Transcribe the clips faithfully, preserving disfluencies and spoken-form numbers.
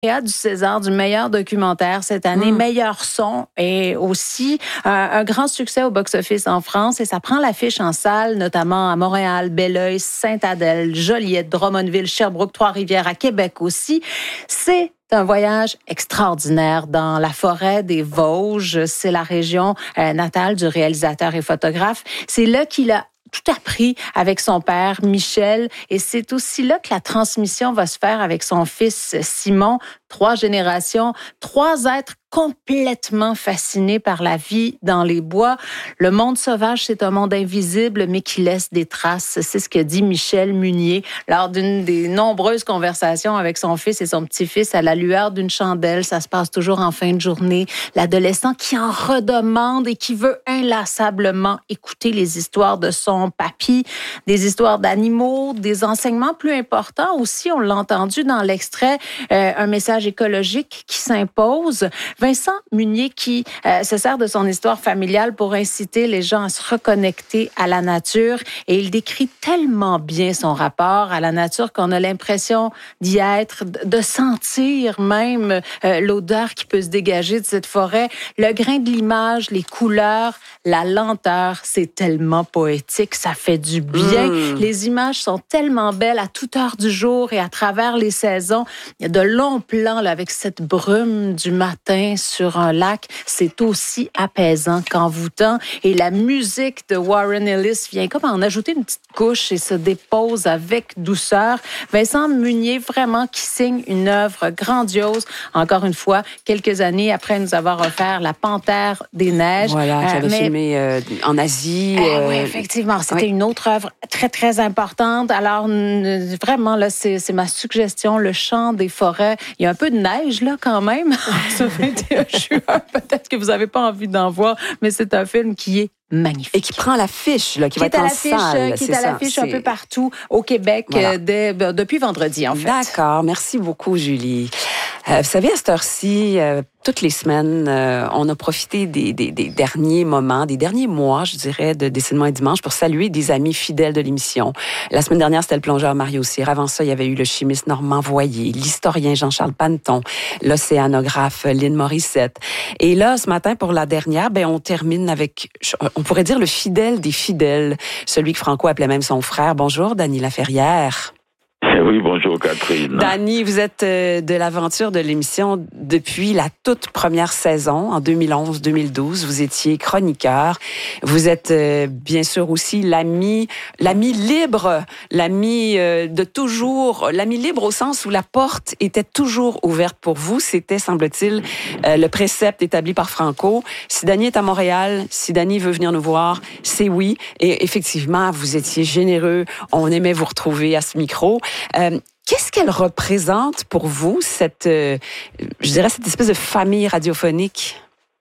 lauréat du César du meilleur documentaire cette année, mmh. meilleur son et aussi euh, un grand succès au box-office en France et ça prend l'affiche en salle, notamment à Montréal, Belleuil, Sainte-Adèle, Joliette, Drummondville, Sherbrooke, Trois-Rivières, à Québec aussi. C'est un voyage extraordinaire dans la forêt des Vosges. C'est la région euh, natale du réalisateur et photographe. C'est là qu'il a tout appris avec son père, Michel, et c'est aussi là que la transmission va se faire avec son fils, Simon. Trois générations, trois êtres complètement fascinés par la vie dans les bois. Le monde sauvage, c'est un monde invisible, mais qui laisse des traces. C'est ce que dit Michel Munier lors d'une des nombreuses conversations avec son fils et son petit-fils à la lueur d'une chandelle. Ça se passe toujours en fin de journée. L'adolescent qui en redemande et qui veut inlassablement écouter les histoires de son papy, des histoires d'animaux, des enseignements plus importants aussi. On l'a entendu dans l'extrait, euh, un message écologique qui s'impose. Vincent Munier qui euh, se sert de son histoire familiale pour inciter les gens à se reconnecter à la nature et il décrit tellement bien son rapport à la nature qu'on a l'impression d'y être, de sentir même euh, l'odeur qui peut se dégager de cette forêt, le grain de l'image, les couleurs, la lenteur, c'est tellement poétique, ça fait du bien. Mmh. Les images sont tellement belles à toute heure du jour et à travers les saisons. Il y a de longs plans là, avec cette brume du matin sur un lac. C'est aussi apaisant qu'envoûtant. Et la musique de Warren Ellis vient comme en ajouter une petite couche et se dépose avec douceur. Vincent Munier, vraiment, qui signe une œuvre grandiose. Encore une fois, quelques années après nous avoir offert La Panthère des Neiges. Voilà, qui avait euh, mais... filmé euh, en Asie. Euh, euh... oui, effectivement. C'était oui. une autre œuvre très, très importante. Alors, vraiment, là, c'est, c'est ma suggestion, Le Chant des forêts. Il y a un peu de neige, là, quand même, ce vingt et un juin. Peut-être que vous n'avez pas envie d'en voir, mais c'est un film qui est magnifique. Et qui prend l'affiche, là, qui, qui va être en salle. Qui est, est à l'affiche un peu partout au Québec voilà. euh, dès, ben, depuis vendredi, en fait. D'accord. Merci beaucoup, Julie. Euh, vous savez, à cette heure-ci, euh, toutes les semaines, euh, on a profité des, des, des derniers moments, des derniers mois, je dirais, de Décidément un dimanche pour saluer des amis fidèles de l'émission. La semaine dernière, c'était le plongeur Mario Cyr. Avant ça, il y avait eu le chimiste Normand Voyer, l'historien Jean-Charles Panneton, l'océanographe Lynn Morissette. Et là, ce matin, pour la dernière, ben, on termine avec, on pourrait dire, le fidèle des fidèles, celui que Franco appelait même son frère. Bonjour, Dany Laferrière. Oui, bonjour Catherine. Dany, vous êtes de l'aventure de l'émission depuis la toute première saison, en deux mille onze deux mille douze. Vous étiez chroniqueur. Vous êtes bien sûr aussi l'ami, l'ami libre, l'ami de toujours, l'ami libre au sens où la porte était toujours ouverte pour vous. C'était, semble-t-il, le précepte établi par Franco. Si Dany est à Montréal, si Dany veut venir nous voir, c'est oui. Et effectivement, vous étiez généreux. On aimait vous retrouver à ce micro. Euh, qu'est-ce qu'elle représente pour vous, cette, euh, je dirais, cette espèce de famille radiophonique?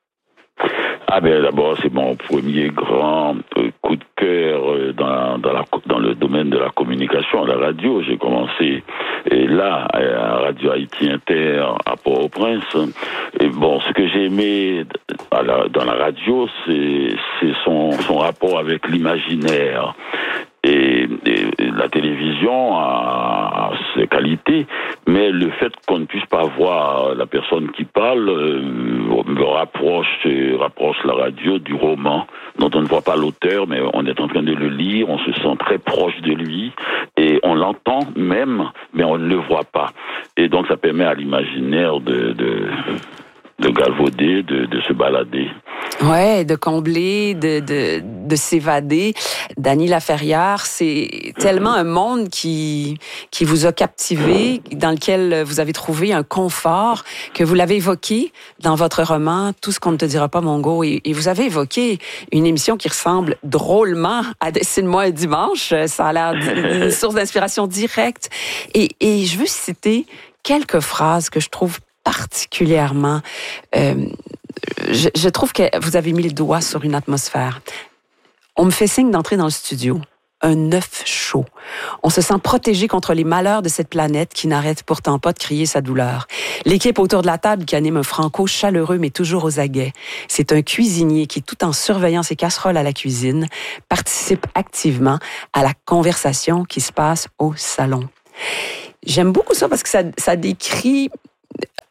Ah ben d'abord, c'est mon premier grand euh, coup de cœur dans, dans, la, dans le domaine de la communication, à la radio. J'ai commencé et là, à Radio Haïti Inter, à Port-au-Prince. Et bon, ce que j'ai aimé à la, dans la radio, c'est, c'est son, son rapport avec l'imaginaire. Et, et la télévision a, a ses qualités, mais le fait qu'on ne puisse pas voir la personne qui parle euh, me rapproche, euh, rapproche la radio du roman, dont on ne voit pas l'auteur, mais on est en train de le lire, on se sent très proche de lui, et on l'entend même, mais on ne le voit pas. Et donc ça permet à l'imaginaire de... de de galvauder, de, de se balader. Ouais, de combler, de, de, de s'évader. Dany Laferrière, c'est tellement un monde qui, qui vous a captivé, dans lequel vous avez trouvé un confort, que vous l'avez évoqué dans votre roman « Tout ce qu'on ne te dira pas, Mongo ». Et, et vous avez évoqué une émission qui ressemble drôlement à « Dessine-moi un dimanche ». Ça a l'air d'une source d'inspiration directe. Et, et je veux citer quelques phrases que je trouve particulièrement, euh, je, je trouve que vous avez mis le doigt sur une atmosphère. On me fait signe d'entrer dans le studio. Un œuf chaud. On se sent protégé contre les malheurs de cette planète qui n'arrête pourtant pas de crier sa douleur. L'équipe autour de la table qui anime un Franco chaleureux mais toujours aux aguets. C'est un cuisinier qui, tout en surveillant ses casseroles à la cuisine, participe activement à la conversation qui se passe au salon. J'aime beaucoup ça parce que ça, ça décrit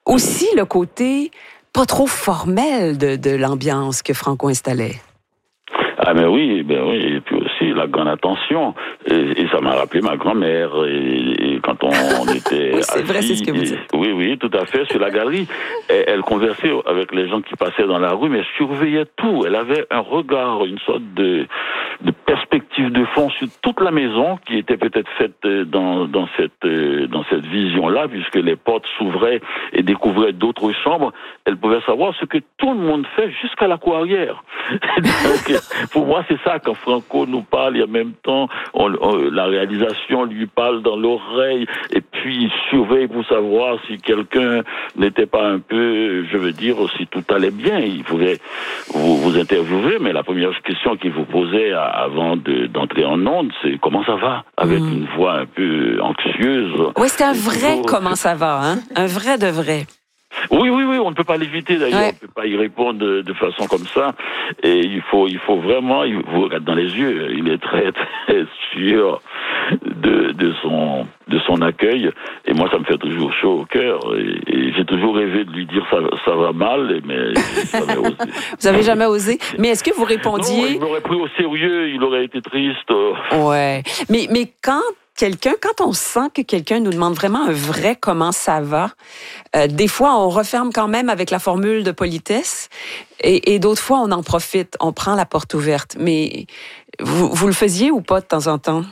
aussi le côté pas trop formel de, de l'ambiance que Franco installait. Ah mais oui, ben oui, et puis aussi la grande attention, et, et ça m'a rappelé ma grand-mère, et, et quand on, on était oui, c'est assis, vrai, c'est ce que vous dites. Et, oui, oui, tout à fait, sur la galerie, elle, elle conversait avec les gens qui passaient dans la rue, mais elle surveillait tout, elle avait un regard, une sorte de, de perspective de fond sur toute la maison, qui était peut-être faite dans, dans cette, dans cette vision-là, puisque les portes s'ouvraient et découvraient d'autres chambres, elle pouvait savoir ce que tout le monde fait jusqu'à la cour arrière. Donc, pour moi, c'est ça, quand Franco nous parle, et en même temps, on, on, la réalisation lui parle dans l'oreille, et puis il surveille pour savoir si quelqu'un n'était pas un peu, je veux dire, si tout allait bien. Il pouvait vous, vous interviewer, mais la première question qu'il vous posait avant de, d'entrer en onde, c'est comment ça va? Avec mmh. une voix un peu anxieuse. Oui, c'est un vrai toujours... comment ça va, hein? Un vrai de vrai. Oui, oui, oui, on ne peut pas l'éviter d'ailleurs, ouais. On ne peut pas y répondre de, de façon comme ça. Et il faut, il faut vraiment, il vous regarde dans les yeux, il est très, très sûr de, de son, de son accueil. Et moi, ça me fait toujours chaud au cœur. Et, et j'ai toujours rêvé de lui dire ça, ça va mal, mais j'ai jamais osé. Vous avez jamais osé. Mais est-ce que vous répondiez? Non, il m'aurait pris au sérieux, il aurait été triste. Ouais. Mais, mais quand quelqu'un, quand on sent que quelqu'un nous demande vraiment un vrai comment ça va, euh, des fois on referme quand même avec la formule de politesse, et, et d'autres fois on en profite, on prend la porte ouverte. Mais vous, vous le faisiez ou pas de temps en temps?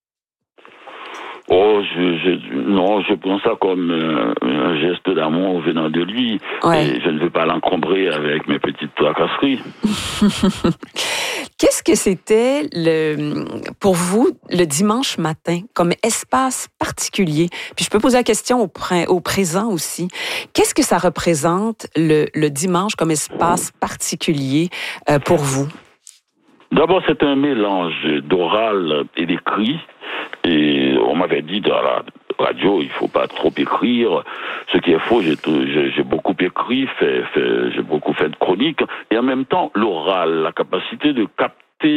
Oh, je, je, non, je prends ça comme euh, un geste d'amour venant de lui. Ouais. Et je ne veux pas l'encombrer avec mes petites tracasseries. Qu'est-ce que c'était le, pour vous le dimanche matin comme espace particulier? Puis je peux poser la question au, au présent aussi. Qu'est-ce que ça représente le, le dimanche comme espace particulier euh, pour vous? D'abord, c'est un mélange d'oral et d'écrit. Et on m'avait dit dans la radio, il faut pas trop écrire. Ce qui est faux, j'ai, j'ai, j'ai beaucoup écrit, fait, fait, j'ai beaucoup fait de chroniques. Et en même temps, l'oral, la capacité de capter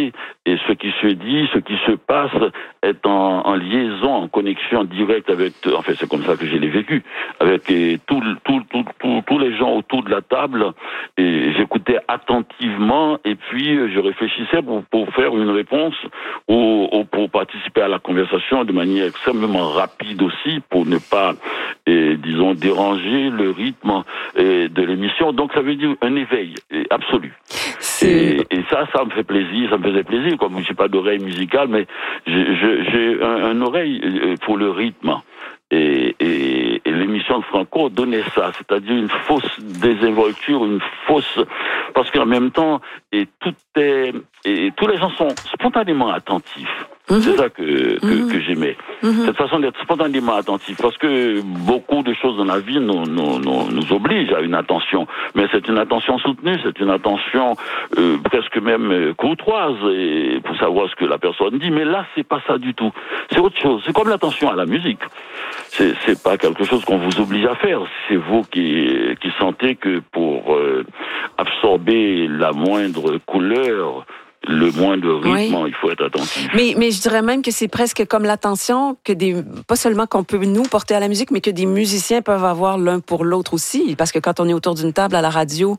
et ce qui se dit, ce qui se passe est en, en liaison, en connexion directe avec, en fait c'est comme ça que je l'ai vécu, avec tous tout, tout, tout, tout les gens autour de la table, et j'écoutais attentivement, et puis je réfléchissais pour, pour faire une réponse ou, ou pour participer à la conversation de manière extrêmement rapide aussi, pour ne pas, et, disons, déranger le rythme et, de l'émission. Donc ça veut dire un éveil absolu. Et, et ça, ça me fait plaisir, ça me faisait plaisir, comme je n'ai pas d'oreille musicale, mais j'ai, j'ai, j'ai un, un oreille pour le rythme. Et, et, et l'émission de Franco donnait ça, c'est-à-dire une fausse désinvolture, une fausse... Parce qu'en même temps, et tout est, et tous les gens sont spontanément attentifs. Mmh. C'est ça que, que, mmh. que j'aimais. Mmh. Cette façon d'être spontanément attentif. Parce que beaucoup de choses dans la vie nous, nous, nous, nous obligent à une attention. Mais c'est une attention soutenue, c'est une attention euh, presque même courtoise, et pour savoir ce que la personne dit. Mais là, c'est pas ça du tout. C'est autre chose. C'est comme l'attention à la musique. C'est, c'est pas quelque chose qu'on vous oblige à faire. C'est vous qui, qui sentez que pour euh, absorber la moindre couleur, le moindre rythme, oui. Il faut être attentif. Mais, mais je dirais même que c'est presque comme l'attention que des, pas seulement qu'on peut nous porter à la musique, mais que des musiciens peuvent avoir l'un pour l'autre aussi. Parce que quand on est autour d'une table à la radio,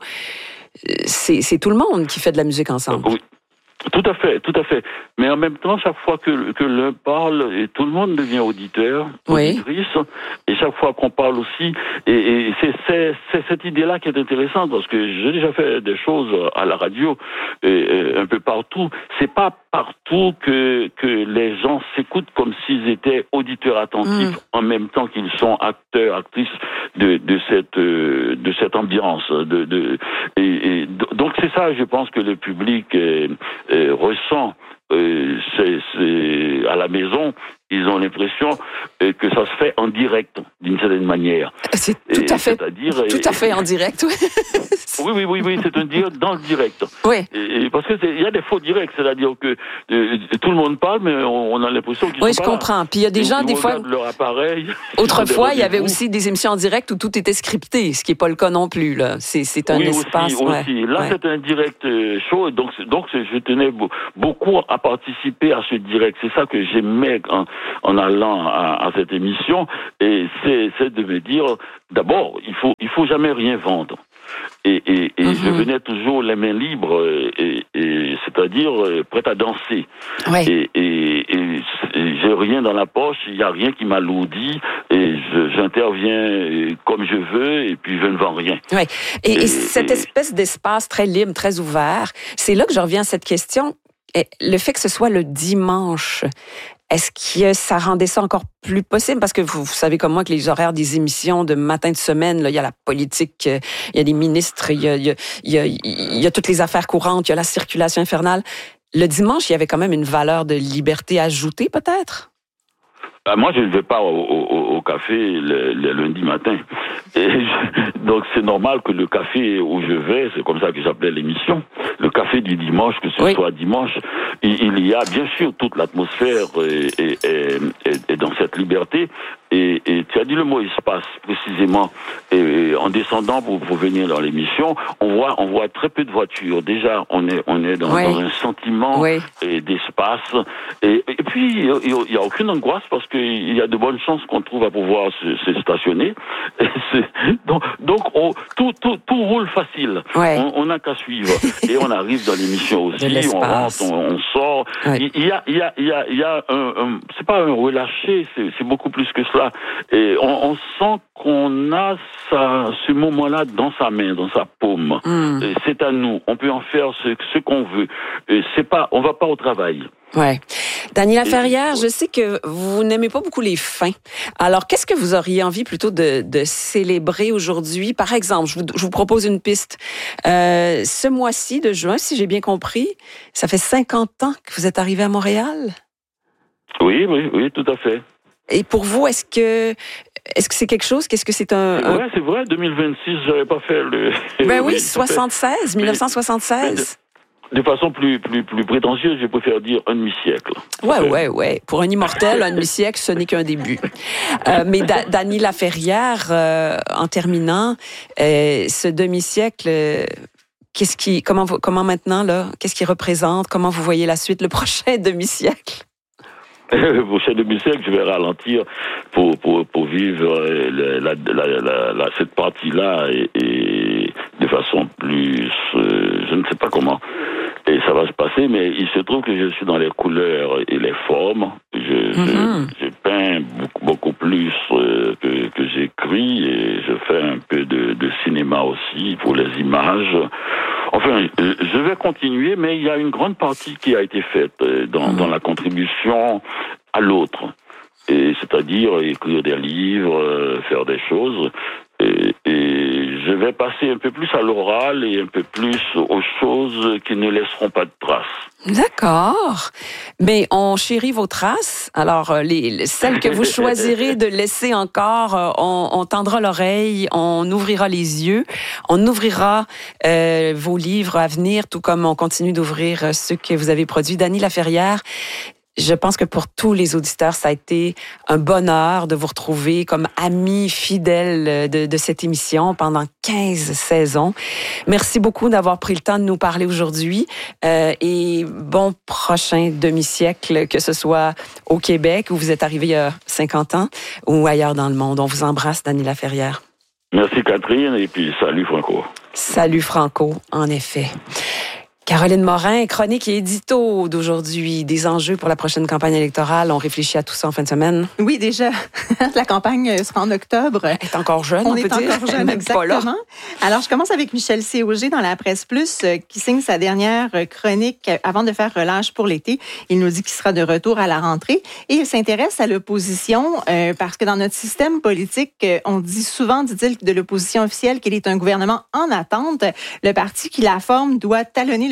c'est, c'est tout le monde qui fait de la musique ensemble. Oui. Tout à fait, tout à fait. Mais en même temps, chaque fois que, que l'un parle, et tout le monde devient auditeur, oui. auditrice, et chaque fois qu'on parle aussi, et, et c'est, c'est, c'est cette idée-là qui est intéressante, parce que j'ai déjà fait des choses à la radio, et, et un peu partout. C'est pas partout que, que les gens s'écoutent comme s'ils étaient auditeurs attentifs, mmh. en même temps qu'ils sont acteurs, actrices de, de cette, de cette ambiance. De, de, et, et, donc c'est ça, je pense que le public est, est, ressent. Euh, c'est, c'est à la maison, ils ont l'impression euh, que ça se fait en direct, d'une certaine manière. C'est tout et, à fait, c'est-à-dire, tout et, à fait en direct, oui. Oui, oui, oui, oui, c'est un direct dans le direct. Oui. Et, et parce que il y a des faux directs, c'est-à-dire que euh, tout le monde parle, mais on, on a l'impression qu'ils oui, sont je pas comprends. là. Puis il y a des ils, gens, ils des fois. Leur appareil. Autrefois, il y avait aussi des émissions en direct où tout était scripté, ce qui n'est pas le cas non plus. Là, c'est, c'est un oui, espace. Aussi, ouais. aussi. Là, ouais. c'est un direct chaud, donc donc je tenais beaucoup à participer à ce direct. C'est ça que j'aimais en, en allant à, à cette émission, et c'est, c'est de me dire, d'abord, il faut il faut jamais rien vendre. Et, et, et mm-hmm. je venais toujours les mains libres, et, et, c'est-à-dire prête à danser. Ouais. Et, et, et, et j'ai rien dans la poche, il n'y a rien qui m'alourdit, et je, j'interviens comme je veux, et puis je ne vends rien. Ouais. Et, et, et cette et... espèce d'espace très libre, très ouvert, c'est là que je reviens à cette question. Le fait que ce soit le dimanche, est-ce que ça rendait ça encore plus possible? Parce que vous, vous savez comme moi que les horaires des émissions de matin de semaine, là, il y a la politique, il y a les ministres, il y a, il y a, il y a, il y a toutes les affaires courantes, il y a la circulation infernale. Le dimanche, il y avait quand même une valeur de liberté ajoutée, peut-être? Ben moi, je ne vais pas au, au, au café le, le lundi matin. Et je, donc, c'est normal que le café où je vais, c'est comme ça que j'appelais l'émission, le café du dimanche, que ce oui. soit dimanche, il, il y a bien sûr toute l'atmosphère et, et, et, et dans cette liberté. Et, et tu as dit le mot espace précisément. Et, et en descendant pour, pour venir dans l'émission, on voit on voit très peu de voitures. Déjà, on est on est dans, oui. dans un sentiment oui. d'espace. Et, et puis il y a aucune angoisse parce qu'il y a de bonnes chances qu'on trouve à pouvoir se, se stationner. Et donc donc on, tout tout tout roule facile. Ouais. On n'a qu'à suivre. Et on arrive dans l'émission aussi. On rentre, on, on sort. Ouais. Il y a il y a il y a il y a un, un c'est pas un relâché, c'est c'est beaucoup plus que cela. Et on, on sent qu'on a ça, ce moment-là dans sa main, dans sa paume. Mm. C'est à nous. On peut en faire ce, ce qu'on veut. Et c'est pas, on va pas au travail. Ouais. Dany Laferrière, je sais que vous n'aimez pas beaucoup les fins. Alors, qu'est-ce que vous auriez envie plutôt de, de célébrer aujourd'hui? Par exemple, je vous, je vous propose une piste. Euh, ce mois-ci de juin, si j'ai bien compris, ça fait cinquante ans que vous êtes arrivé à Montréal? Oui, oui, oui, tout à fait. Et pour vous, est-ce que est-ce que c'est quelque chose? Qu'est-ce que c'est un... C'est vrai, c'est vrai. deux mille vingt-six, j'avais pas fait le... Ben oui, soixante-seize, dix-neuf cent soixante-seize. De, de façon plus, plus, plus prétentieuse, je préfère dire un demi-siècle. Ouais, euh... ouais, ouais. Pour un immortel, un demi-siècle, ce n'est qu'un début. Euh, mais da- Dany Laferrière, euh, en terminant, euh, ce demi-siècle... Euh, qu'est-ce qui, comment, comment maintenant, là, qu'est-ce qu'il représente? Comment vous voyez la suite, le prochain demi-siècle? Le prochain demi-siècle, je vais ralentir pour pour pour vivre la, la, la, la cette partie-là et, et de façon plus, euh, je ne sais pas comment. Et ça va se passer, mais il se trouve que je suis dans les couleurs et les formes. Je, mm-hmm. je, je peins beaucoup, beaucoup plus euh, que, que j'écris et je fais un peu de, de cinéma aussi pour les images. Enfin, je vais continuer, mais il y a une grande partie qui a été faite dans, mm-hmm. dans la contribution à l'autre. Et c'est-à-dire écrire des livres, faire des choses. Et, et je vais passer un peu plus à l'oral et un peu plus aux choses qui ne laisseront pas de traces. D'accord. Mais on chérit vos traces. Alors, les, celles que vous choisirez de laisser encore, on, on tendra l'oreille, on ouvrira les yeux, on ouvrira euh, vos livres à venir, tout comme on continue d'ouvrir ceux que vous avez produits. Dany Laferrière, je pense que pour tous les auditeurs, ça a été un bonheur de vous retrouver comme amis fidèles de, de cette émission pendant quinze saisons. Merci beaucoup d'avoir pris le temps de nous parler aujourd'hui euh, et bon prochain demi-siècle, que ce soit au Québec où vous êtes arrivé il y a cinquante ans ou ailleurs dans le monde. On vous embrasse, Dany Laferrière. Merci Catherine et puis salut Franco. Salut Franco, en effet. Caroline Morin, chronique et édito d'aujourd'hui, des enjeux pour la prochaine campagne électorale. On réfléchit à tout ça en fin de semaine. Oui, déjà, la campagne sera en octobre. Elle est encore jeune, on, on est peut dire. encore jeune, exactement. Alors, je commence avec Michel C. Auger dans la Presse Plus, qui signe sa dernière chronique avant de faire relâche pour l'été. Il nous dit qu'il sera de retour à la rentrée et il s'intéresse à l'opposition euh, parce que dans notre système politique, on dit souvent, dit-il, de l'opposition officielle qu'elle est un gouvernement en attente. Le parti qui la forme doit talonner le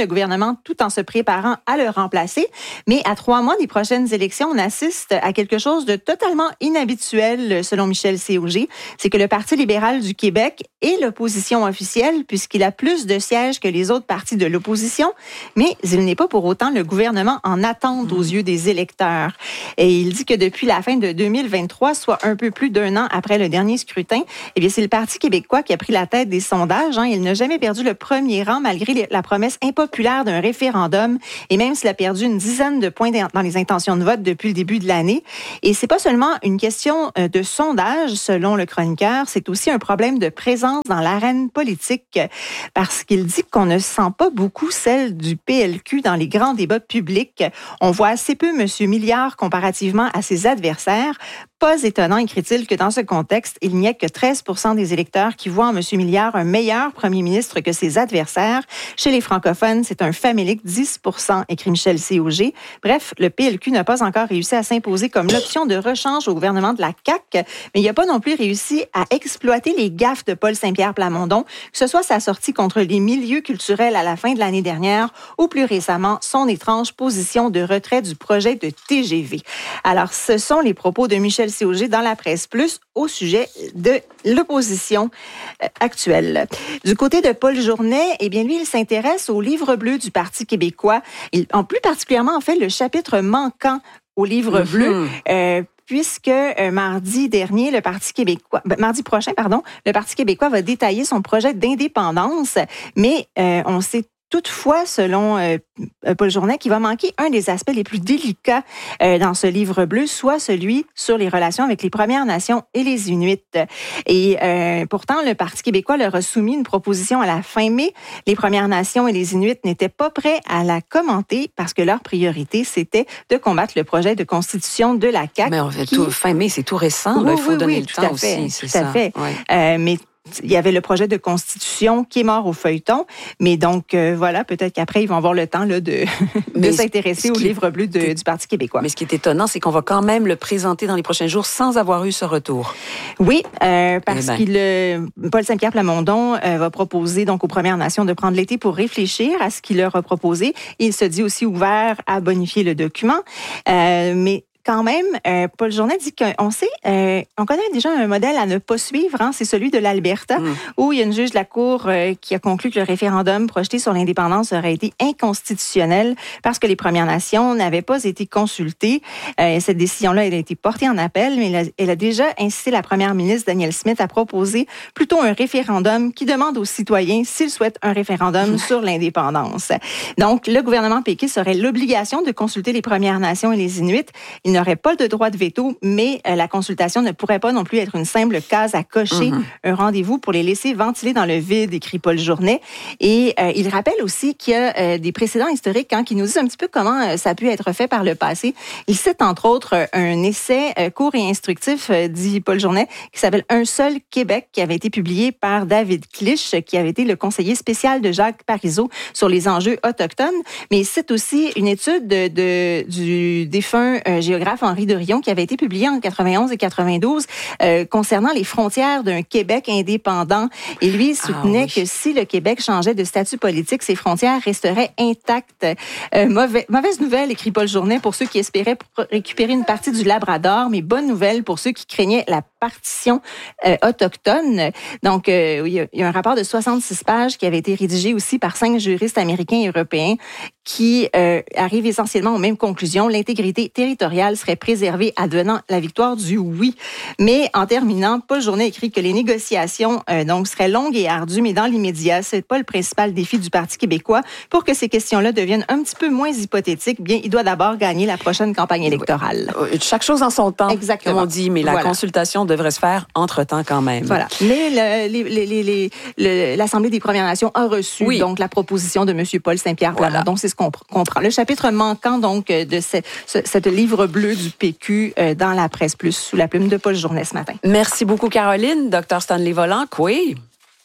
le gouvernement tout en se préparant à le remplacer. Mais à trois mois des prochaines élections, on assiste à quelque chose de totalement inhabituel, selon Michel C O G. C'est que le Parti libéral du Québec est l'opposition officielle puisqu'il a plus de sièges que les autres partis de l'opposition, mais il n'est pas pour autant le gouvernement en attente aux yeux des électeurs. Et il dit que depuis la fin de deux mille vingt-trois, soit un peu plus d'un an après le dernier scrutin, eh bien, c'est le Parti québécois qui a pris la tête des sondages. Hein. Il n'a jamais perdu le premier rang malgré la promesse impopulaire d'un référendum et même s'il a perdu une dizaine de points dans les intentions de vote depuis le début de l'année. Et c'est pas seulement une question de sondage, selon le chroniqueur, c'est aussi un problème de présence dans l'arène politique parce qu'il dit qu'on ne sent pas beaucoup celle du P L Q dans les grands débats publics. On voit assez peu M. Milliard comparativement à ses adversaires. Pas étonnant, écrit-il, que dans ce contexte, il n'y ait que treize pour cent des électeurs qui voient en M. Milliard un meilleur premier ministre que ses adversaires. Chez les francophones, c'est un famélique dix pour cent, écrit Michel C O G. Bref, le P L Q n'a pas encore réussi à s'imposer comme l'option de rechange au gouvernement de la C A Q, mais il n'a pas non plus réussi à exploiter les gaffes de Paul Saint-Pierre Plamondon, que ce soit sa sortie contre les milieux culturels à la fin de l'année dernière ou plus récemment son étrange position de retrait du projet de T G V. Alors, ce sont les propos de Michel C O G dans la presse plus au sujet de l'opposition actuelle. Du côté de Paul Journet, eh bien lui, il s'intéresse au livre bleu du Parti québécois, il, en plus particulièrement en fait le chapitre manquant au livre mm-hmm. bleu. Euh, puisque euh, mardi dernier, le Parti québécois, ben, mardi prochain, pardon, le Parti québécois va détailler son projet d'indépendance, mais euh, on sait toutefois, selon euh, Paul Journet, qu'il va manquer un des aspects les plus délicats euh, dans ce livre bleu, soit celui sur les relations avec les Premières Nations et les Inuits. Et euh, pourtant, le Parti québécois leur a soumis une proposition à la fin mai. Les Premières Nations et les Inuits n'étaient pas prêts à la commenter parce que leur priorité, c'était de combattre le projet de constitution de la C A Q. Mais en fait, qui... tout, fin mai, c'est tout récent. Oui, là, il faut oui, donner oui, le tout temps à fait, aussi. C'est tout ça. à fait. Ouais. Euh, mais il y avait le projet de constitution qui est mort au feuilleton, mais donc euh, voilà, peut-être qu'après ils vont avoir le temps là, de, de s'intéresser au livre bleu de, du Parti québécois. Mais ce qui est étonnant, c'est qu'on va quand même le présenter dans les prochains jours sans avoir eu ce retour. Oui, euh, parce eh ben. qu'il euh, Paul Saint-Pierre Plamondon euh, va proposer donc aux Premières Nations de prendre l'été pour réfléchir à ce qu'il leur a proposé. Il se dit aussi ouvert à bonifier le document, euh, mais quand même, euh, Paul Journet dit qu'on sait, euh, on connaît déjà un modèle à ne pas suivre, hein, c'est celui de l'Alberta, mmh. où il y a une juge de la Cour euh, qui a conclu que le référendum projeté sur l'indépendance aurait été inconstitutionnel parce que les Premières Nations n'avaient pas été consultées. Euh, cette décision-là, elle a été portée en appel, mais elle a, elle a déjà incité la première ministre Danielle Smith à proposer plutôt un référendum qui demande aux citoyens s'ils souhaitent un référendum mmh. sur l'indépendance. Donc, le gouvernement péquiste aurait l'obligation de consulter les Premières Nations et les Inuits. Il n'aurait pas de droit de veto, mais euh, la consultation ne pourrait pas non plus être une simple case à cocher, mm-hmm. un rendez-vous pour les laisser ventiler dans le vide, écrit Paul Journet. Et euh, il rappelle aussi qu'il y a euh, des précédents historiques hein, qui nous disent un petit peu comment euh, ça a pu être fait par le passé. Il cite entre autres euh, un essai euh, court et instructif, euh, dit Paul Journet, qui s'appelle « Un seul Québec », qui avait été publié par David Clich, qui avait été le conseiller spécial de Jacques Parizeau sur les enjeux autochtones. Mais il cite aussi une étude de, de, du défunt euh, géographe Henri de Rion, qui avait été publié en quatre-vingt-onze et quatre-vingt-douze euh, concernant les frontières d'un Québec indépendant. Et lui, il soutenait ah, oui. que si le Québec changeait de statut politique, ses frontières resteraient intactes. Euh, mauvais, mauvaise nouvelle, écrit Paul Journet, pour ceux qui espéraient récupérer une partie du Labrador, mais bonne nouvelle pour ceux qui craignaient la partition euh, autochtone. Donc, euh, il y a un rapport de soixante-six pages qui avait été rédigé aussi par cinq juristes américains et européens qui euh, arrivent essentiellement aux mêmes conclusions. L'intégrité territoriale serait préservée advenant la victoire du oui. Mais en terminant, Paul Journet écrit que les négociations euh, donc seraient longues et ardues, mais dans l'immédiat, c'est pas le principal défi du Parti québécois. Pour que ces questions-là deviennent un petit peu moins hypothétiques, bien, il doit d'abord gagner la prochaine campagne électorale. Chaque chose en son temps, exactement. Comme on dit, mais la voilà. consultation devrait se faire entre-temps quand même. Voilà. Mais le, les, les, les, les, le, l'Assemblée des Premières Nations a reçu oui. donc la proposition de M. Paul Saint-Pierre Plamondon. Voilà. Donc, c'est ce qu'on comprend. Le chapitre manquant donc de ce, ce, cette livre bleu du P Q euh, dans la presse plus, sous la plume de Paul Journet ce matin. Merci beaucoup, Caroline. Docteur Stanley Volant, oui.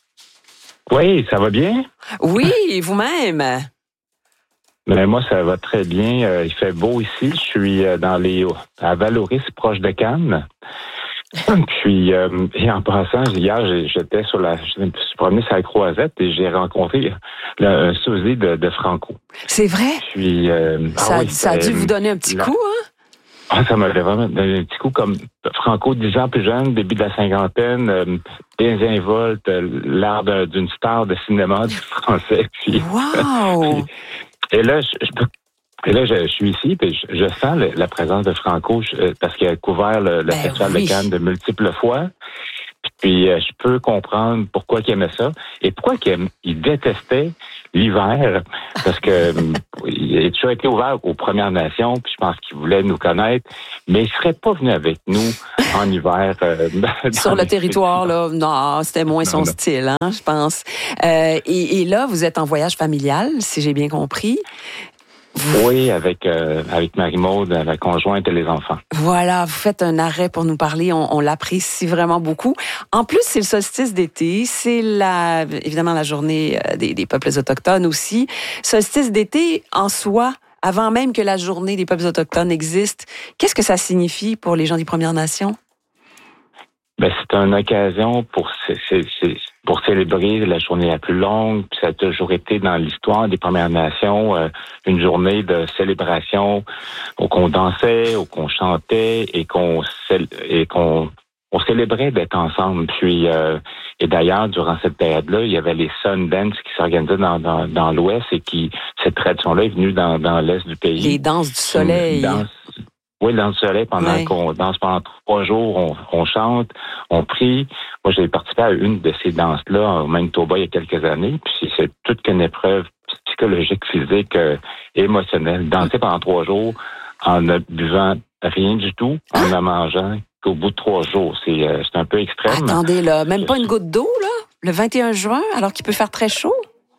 Oui, ça va bien? Oui, et vous-même? Ben, moi, ça va très bien. Euh, il fait beau ici. Je suis dans les à Valoris, proche de Cannes. Puis, euh, et en passant, hier, j'étais sur la, je me suis promené sur la Croisette et j'ai rencontré le, un sosie de, de Franco. C'est vrai? Puis, euh, ça, ah oui, ça a dû vous donner un petit la, coup, hein? Ah, ça m'avait vraiment donné un petit coup comme Franco, dix ans plus jeune, début de la cinquantaine, euh, désinvolte, euh, l'art d'une star de cinéma du français. Puis, wow! puis, et là, je, je peux Et là, je, je suis ici, puis je, je sens le, la présence de Franco je, parce qu'il a couvert le, le ben festival oui. de Cannes de multiples fois. Puis, puis euh, je peux comprendre pourquoi il aimait ça et pourquoi il, il détestait l'hiver, parce que il a toujours été ouvert aux Premières Nations, puis je pense qu'il voulait nous connaître, mais il serait pas venu avec nous en hiver. Euh, Sur le territoire, là, non, c'était moins non, son non. style, hein, je pense. Euh, et, et là, vous êtes en voyage familial, si j'ai bien compris. Oui, avec euh, avec Marie-Maude, la conjointe et les enfants. Voilà, vous faites un arrêt pour nous parler, on, on l'apprécie vraiment beaucoup. En plus, c'est le solstice d'été, c'est la évidemment la journée des, des peuples autochtones aussi. Solstice d'été en soi, avant même que la journée des peuples autochtones existe, qu'est-ce que ça signifie pour les gens des Premières Nations? Ben, c'est une occasion pour c'est, c'est, c'est, pour célébrer la journée la plus longue. Puis ça a toujours été dans l'histoire des Premières Nations euh, une journée de célébration où qu'on dansait, où qu'on chantait et qu'on et qu'on on célébrait d'être ensemble. Puis euh, et d'ailleurs durant cette période-là, il y avait les Sundance qui s'organisaient dans, dans dans l'Ouest et qui cette tradition-là est venue dans dans l'Est du pays. Les danses du soleil. Oui, dans le soleil, pendant ouais. qu'on danse pendant trois jours, on, on chante, on prie. Moi, j'ai participé à une de ces danses-là au Manitoba il y a quelques années, puis c'est toute qu'une épreuve psychologique, physique, euh, émotionnelle. Danser pendant trois jours en ne buvant rien du tout, en ne mangeant qu'au bout de trois jours. C'est, euh, c'est un peu extrême. Attendez, là, même pas une goutte d'eau, là, le vingt et un juin, alors qu'il peut faire très chaud?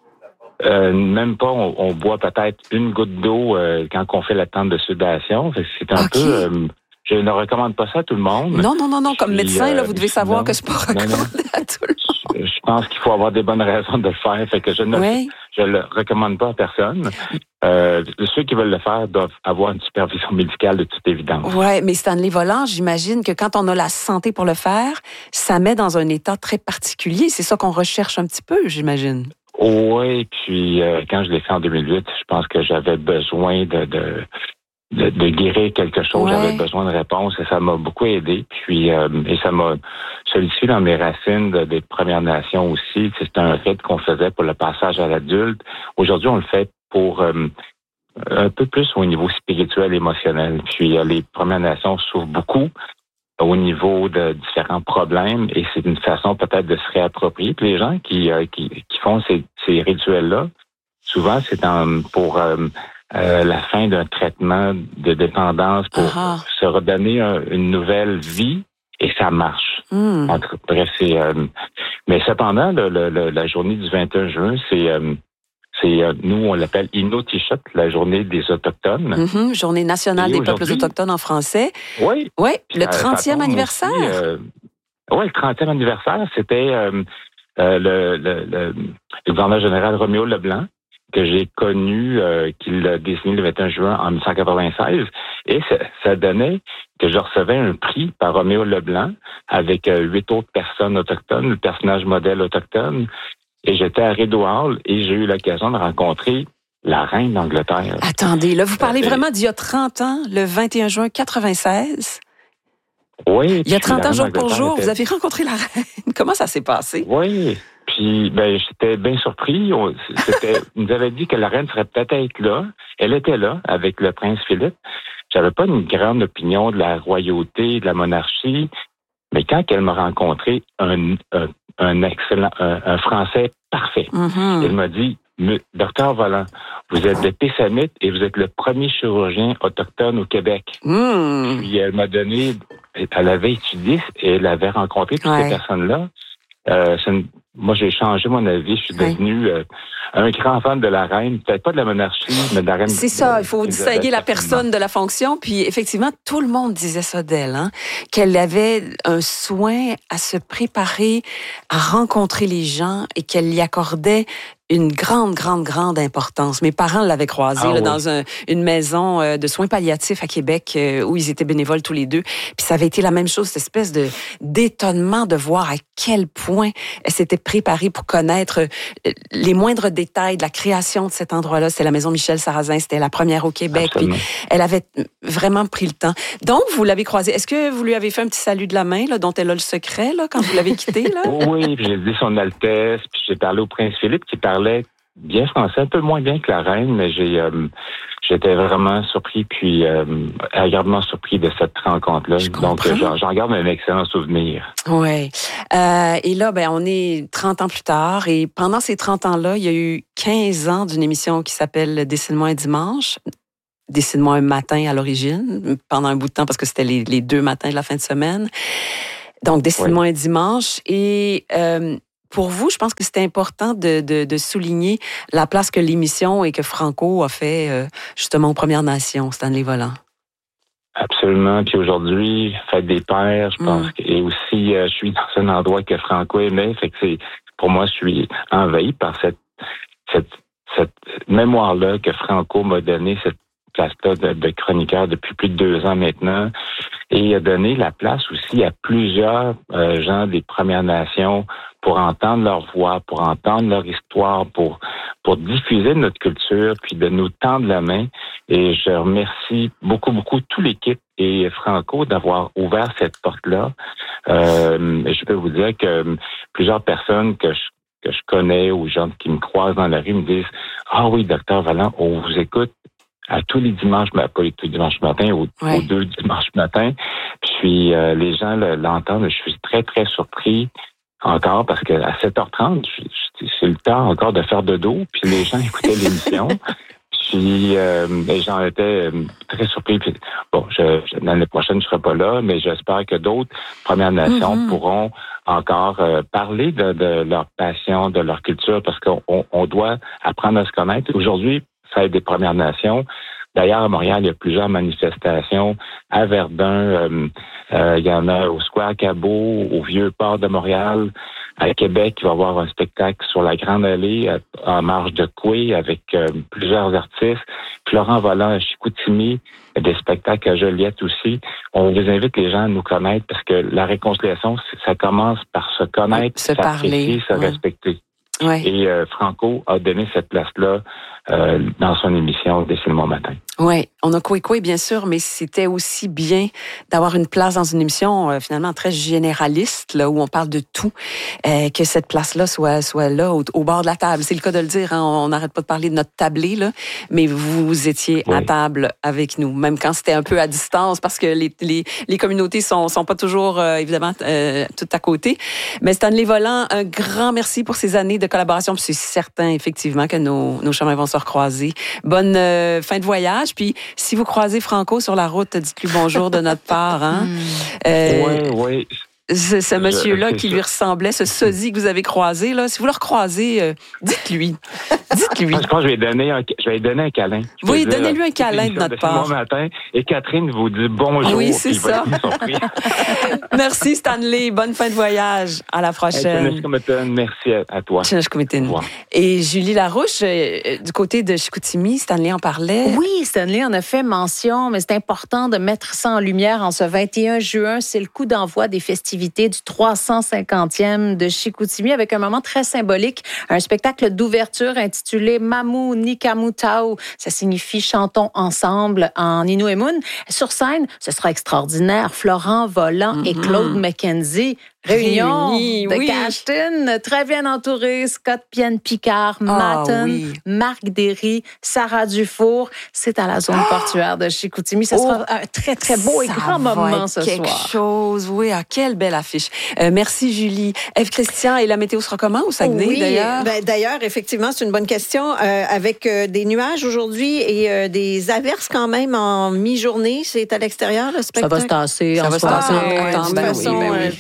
Euh, même pas, on, on boit peut-être une goutte d'eau euh, quand on fait la tente de sudation. C'est un okay. peu... Euh, je ne recommande pas ça à tout le monde. Non, non, non, non. Comme Puis, médecin, euh, là, vous devez savoir non, que c'est pas recommandé à tout le monde. Je, je pense qu'il faut avoir des bonnes raisons de le faire. Fait que je ne oui. je le recommande pas à personne. Euh, ceux qui veulent le faire doivent avoir une supervision médicale de toute évidence. Oui, mais Stanley Volant, j'imagine que quand on a la santé pour le faire, ça met dans un état très particulier. C'est ça qu'on recherche un petit peu, j'imagine. Oui, puis euh, quand je l'ai fait en deux mille huit, je pense que j'avais besoin de, de, de, de guérir quelque chose. Ouais. J'avais besoin de réponses et ça m'a beaucoup aidé. Puis euh, et ça m'a solidifié dans mes racines de, des Premières Nations aussi. C'est un rite qu'on faisait pour le passage à l'adulte. Aujourd'hui, on le fait pour euh, un peu plus au niveau spirituel, émotionnel. Puis euh, les Premières Nations souffrent beaucoup au niveau de différents problèmes et c'est une façon peut-être de se réapproprier. Puis les gens qui euh, qui, qui font ces, ces rituels-là, souvent c'est dans, pour euh, euh, la fin d'un traitement de dépendance, pour uh-huh. se redonner un, une nouvelle vie et ça marche. Mm. Entre, bref, c'est... Euh, mais cependant, le, le, la journée du vingt et un juin, c'est... Euh, C'est, euh, nous, on l'appelle Inuktitut, la journée des Autochtones. Mm-hmm, journée nationale et des peuples autochtones en français. Oui. Oui, le trentième anniversaire. Euh, oui, le trentième anniversaire, c'était euh, euh, le, le, le, le gouverneur général Roméo Leblanc, que j'ai connu, euh, qu'il a désigné le vingt et un juin en dix-neuf cent quatre-vingt-seize. Et ça, ça donnait que je recevais un prix par Roméo Leblanc avec euh, huit autres personnes autochtones, le personnage modèle autochtone. Et j'étais à Rideau Hall et j'ai eu l'occasion de rencontrer la reine d'Angleterre. Attendez, là, vous parlez euh, vraiment d'il y a trente ans, le vingt et un juin quatre-vingt-seize? Oui. Il y a trente ans, jour pour jour, était... vous avez rencontré la reine. Comment ça s'est passé? Oui. Puis, ben, j'étais bien surpris. On, c'était, on nous avait dit que la reine serait peut-être là. Elle était là avec le prince Philippe. J'avais pas une grande opinion de la royauté, de la monarchie. Mais quand elle m'a rencontré, un, un, un excellent, un, un français parfait. Mm-hmm. Elle m'a dit, docteur Volant, vous êtes de Pessamit et vous êtes le premier chirurgien autochtone au Québec. Mm. Puis elle m'a donné, elle avait étudié et elle avait rencontré toutes ouais. ces personnes-là. Euh, une, moi, j'ai changé mon avis. Je suis ouais. devenu euh, un grand fan de la reine. Peut-être pas de la monarchie, mais de la reine. C'est ça. Il faut distinguer la personne de la fonction. Puis, effectivement, tout le monde disait ça d'elle, hein, qu'elle avait un soin à se préparer, à rencontrer les gens et qu'elle y accordait une grande, grande, grande importance. Mes parents l'avaient croisé ah, là, oui. dans un, une maison euh, de soins palliatifs à Québec euh, où ils étaient bénévoles tous les deux. Puis ça avait été la même chose, cette espèce de d'étonnement de voir à quel point elle s'était préparée pour connaître euh, les moindres détails de la création de cet endroit-là. C'était la maison Michel Sarrazin, c'était la première au Québec. Puis elle avait vraiment pris le temps. Donc, vous l'avez croisée. Est-ce que vous lui avez fait un petit salut de la main, là, dont elle a le secret là, quand vous l'avez quittée? Là? Oui, puis j'ai dit son Altesse, puis j'ai parlé au prince Philippe qui parlait bien français, un peu moins bien que la reine, mais j'ai euh, j'étais vraiment surpris, puis euh, agréablement surpris de cette rencontre-là. Donc, j'en, j'en garde un excellent souvenir. Oui. Euh, et là, ben, on est trente ans plus tard, et pendant ces trente ans-là, il y a eu quinze ans d'une émission qui s'appelle Dessine-moi un dimanche. Dessine-moi un matin à l'origine, pendant un bout de temps, parce que c'était les, les deux matins de la fin de semaine. Donc, Dessine-moi oui. un dimanche. Et euh, pour vous, je pense que c'était important de, de, de souligner la place que l'émission et que Franco a fait euh, justement aux Premières Nations, Stanley Volant. Absolument. Puis aujourd'hui, Fête des Pères, je pense. Mm. Que, et aussi, euh, je suis dans un endroit que Franco aimait. Fait que c'est, pour moi, je suis envahi par cette, cette, cette mémoire-là que Franco m'a donnée, cette place-là de, de chroniqueur depuis plus de deux ans maintenant. Et il a donné la place aussi à plusieurs euh, gens des Premières Nations pour entendre leur voix, pour entendre leur histoire, pour pour diffuser notre culture, puis de nous tendre la main. Et je remercie beaucoup, beaucoup toute l'équipe et Franco d'avoir ouvert cette porte-là. Euh, je peux vous dire que plusieurs personnes que je que je connais ou gens qui me croisent dans la rue me disent « Ah oui, docteur Vallant, on vous écoute à tous les dimanches, mais pas les tous les dimanches matin, aux, ouais. aux deux dimanches matin. » Puis euh, les gens l'entendent. Je suis très, très surpris encore parce que à sept heures trente, je, je, c'est le temps encore de faire dodo. Puis les gens écoutaient l'émission. Puis euh, les gens étaient très surpris. Puis, bon, je, je, l'année prochaine, je serai pas là, mais j'espère que d'autres Premières Nations mm-hmm. pourront encore euh, parler de, de leur passion, de leur culture, parce qu'on on doit apprendre à se connaître. Aujourd'hui, Fête des Premières Nations. D'ailleurs, à Montréal, il y a plusieurs manifestations. À Verdun, euh, euh, il y en a au Square Cabot, au Vieux-Port de Montréal. À Québec, il va y avoir un spectacle sur la Grande Allée, en marge de Coué, avec euh, plusieurs artistes. Florent Volant à Chicoutimi, des spectacles à Joliette aussi. On vous invite les gens à nous connaître parce que la réconciliation, ça commence par se connaître, se parler, se ouais. respecter. Ouais. Et euh, Franco a donné cette place-là euh, dans son émission Dessine-moi matin. Oui, on a Coué-Coué, bien sûr, mais c'était aussi bien d'avoir une place dans une émission euh, finalement très généraliste, là, où on parle de tout, euh, que cette place-là soit, soit là, au, au bord de la table. C'est le cas de le dire, hein, on n'arrête pas de parler de notre tablé, là, mais vous étiez oui. à table avec nous, même quand c'était un peu à distance, parce que les, les, les communautés sont, sont pas toujours, euh, évidemment, euh, toutes à côté. Mais Stanley Volant, un grand merci pour ces années de collaboration, puis c'est certain, effectivement, que nos, nos chemins vont se recroiser. Bonne euh, fin de voyage. Puis, si vous croisez Franco sur la route, dites-lui bonjour de notre part. Hein? euh, oui, oui. Ce, ce monsieur-là qui lui ressemblait, ce sosie que vous avez croisé, là, si vous le recroisez, euh, dites-lui. Dites-lui. Je pense que je vais lui donner un, je vais lui donner un câlin. Je oui, donnez-lui un câlin de notre part. Bon matin, et Catherine vous dit bonjour. Oui, c'est ça. Merci Stanley. Bonne fin de voyage. À la prochaine. Merci à, à toi. Et Julie Larouche, euh, du côté de Chicoutimi, Stanley en parlait. Oui, Stanley en a fait mention, mais c'est important de mettre ça en lumière en ce vingt et un juin. C'est le coup d'envoi des festivités du trois cent cinquantième de Chicoutimi avec un moment très symbolique, un spectacle d'ouverture intitulé Mamu Nikamu Tau. Ça signifie chantons ensemble en Innu-et-Mun. Sur scène, ce sera extraordinaire. Florent Volant mm-hmm. et Claude McKenzie. Réunion Réunis, de oui. Cashton, très bien entouré. Scott Pienne-Picard, oh, Matten, oui. Marc Derry, Sarah Dufour. C'est à la zone oh. portuaire de Chicoutimi. Ce oh. sera un très, très beau et grand moment ce quelque soir. quelque chose, oui. Ah, quelle belle affiche. Euh, merci, Julie. Ève Christian, et la météo sera comment au Saguenay, oui, d'ailleurs? Ben, d'ailleurs, effectivement, c'est une bonne question. Euh, avec euh, des nuages aujourd'hui et euh, des averses quand même en mi-journée. C'est à l'extérieur, le spectacle? Ça va se tasser. Ça va se tasser. De toute façon, tout, tout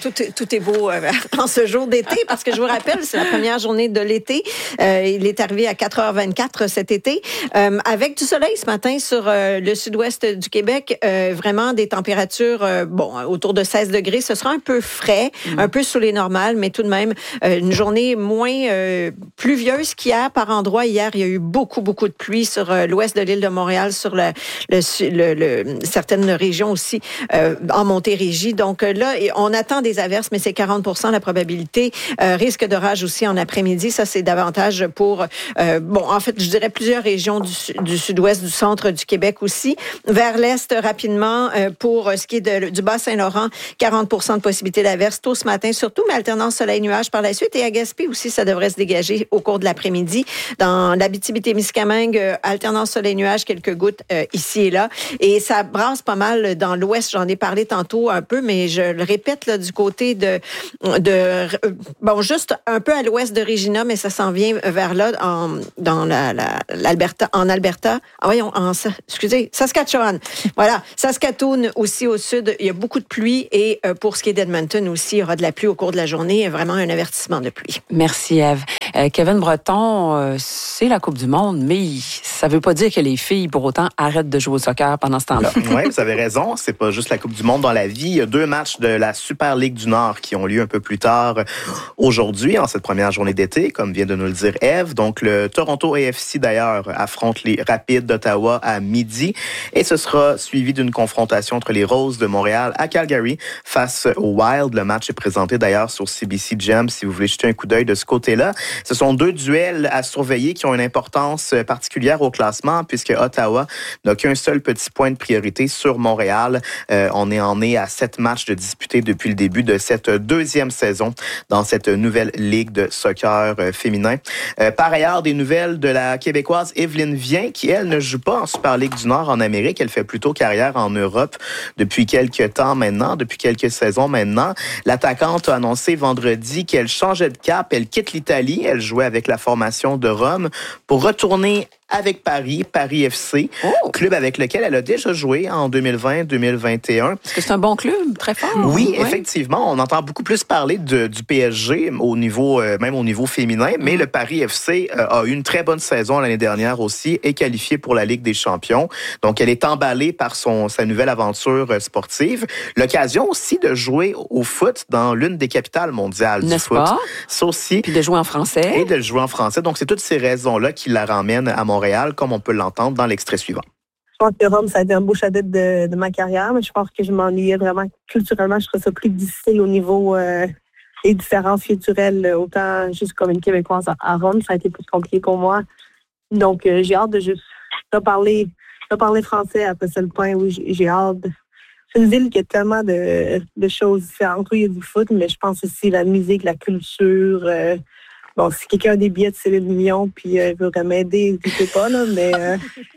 tout est beau euh, en ce jour d'été, parce que je vous rappelle, c'est la première journée de l'été. Euh, il est arrivé à quatre heures vingt-quatre cet été, euh, avec du soleil ce matin sur euh, le sud-ouest du Québec. Euh, vraiment des températures, euh, bon, autour de seize degrés. Ce sera un peu frais, mmh. un peu sous les normales, mais tout de même, euh, une journée moins euh, pluvieuse qu'hier par endroits. Hier, il y a eu beaucoup, beaucoup de pluie sur euh, l'ouest de l'île de Montréal, sur le, le, le, le, certaines régions aussi euh, en Montérégie. Donc là, on attend des averses, mais c'est quarante pour cent la probabilité. Euh, risque d'orage aussi en après-midi. Ça, c'est davantage pour, euh, bon, en fait, je dirais plusieurs régions du, du sud-ouest, du centre du Québec aussi. Vers l'est, rapidement, euh, pour ce qui est de, du Bas-Saint-Laurent, quarante pour cent de possibilité d'averse tôt ce matin, surtout, mais alternance soleil-nuage par la suite. Et à Gaspé aussi, ça devrait se dégager au cours de l'après-midi. Dans l'Abitibi-Témiscamingue, euh, alternance soleil-nuage, quelques gouttes euh, ici et là. Et ça brasse pas mal dans l'ouest. J'en ai parlé tantôt un peu, mais je le répète, là, du côté de, de euh, bon, juste un peu à l'ouest de Regina, mais ça s'en vient vers là, en, dans la, la, l'Alberta, en Alberta. Ah, voyons, en, excusez, Saskatchewan. Voilà. Saskatoon aussi au sud, il y a beaucoup de pluie. Et euh, pour ce qui est d'Edmonton aussi, il y aura de la pluie au cours de la journée. Vraiment un avertissement de pluie. Merci, Ève. Euh, Kevin Breton, euh, c'est la Coupe du Monde, mais ça ne veut pas dire que les filles, pour autant, arrêtent de jouer au soccer pendant ce temps-là. Oui, vous avez raison. C'est pas juste la Coupe du Monde dans la vie. Il y a deux matchs de la Super Ligue du Nord qui ont lieu un peu plus tard aujourd'hui, en cette première journée d'été, comme vient de nous le dire Ève. Donc, le Toronto A F C, d'ailleurs, affronte les Rapids d'Ottawa à midi. Et ce sera suivi d'une confrontation entre les Roses de Montréal à Calgary face au Wild. Le match est présenté d'ailleurs sur C B C Gem, si vous voulez jeter un coup d'œil de ce côté-là. Ce sont deux duels à surveiller qui ont une importance particulière au classement, puisque Ottawa n'a qu'un seul petit point de priorité sur Montréal. Euh, on est en est à sept matchs de disputés depuis le début de cette deuxième saison dans cette nouvelle ligue de soccer euh, féminin. Euh, par ailleurs, des nouvelles de la Québécoise Evelyne Viens, qui, elle, ne joue pas en Super Ligue du Nord en Amérique. Elle fait plutôt carrière en Europe depuis quelques temps maintenant, depuis quelques saisons maintenant. L'attaquante a annoncé vendredi qu'elle changeait de cap. Elle quitte l'Italie. Elle jouait avec la formation de Rome pour retourner avec Paris, Paris F C, oh. club avec lequel elle a déjà joué en deux mille vingt deux mille vingt et un. Est-ce que c'est un bon club, très fort? Oui, ouais. Effectivement. On entend beaucoup plus parler de, du P S G, au niveau, euh, même au niveau féminin, mais mm. le Paris F C euh, a eu une très bonne saison l'année dernière aussi, est qualifié pour la Ligue des champions. Donc, elle est emballée par son, sa nouvelle aventure euh, sportive. L'occasion aussi de jouer au foot dans l'une des capitales mondiales N'est-ce du foot. Pas? Ça aussi. Puis de jouer en français. Et de jouer en français. Donc, c'est toutes ces raisons-là qui la ramènent à Montréal. Montréal, comme on peut l'entendre dans l'extrait suivant. Je pense que Rome, ça a été un beau chapitre de, de ma carrière, mais je pense que je m'ennuyais vraiment culturellement. Je trouvais ça plus difficile au niveau euh, des différences culturelles. Autant juste comme une Québécoise à Rome, ça a été plus compliqué pour moi. Donc, euh, j'ai hâte de juste reparler, reparler français. Après ça, le point, oui, j'ai, j'ai hâte. C'est une ville qui a tellement de, de choses différentes. Oui, il y a du foot, mais je pense aussi la musique, la culture... Euh, Bon, si quelqu'un a des billets de Céline Dion puis euh, veut m'aider, n'hésitez pas, là, mais... Euh...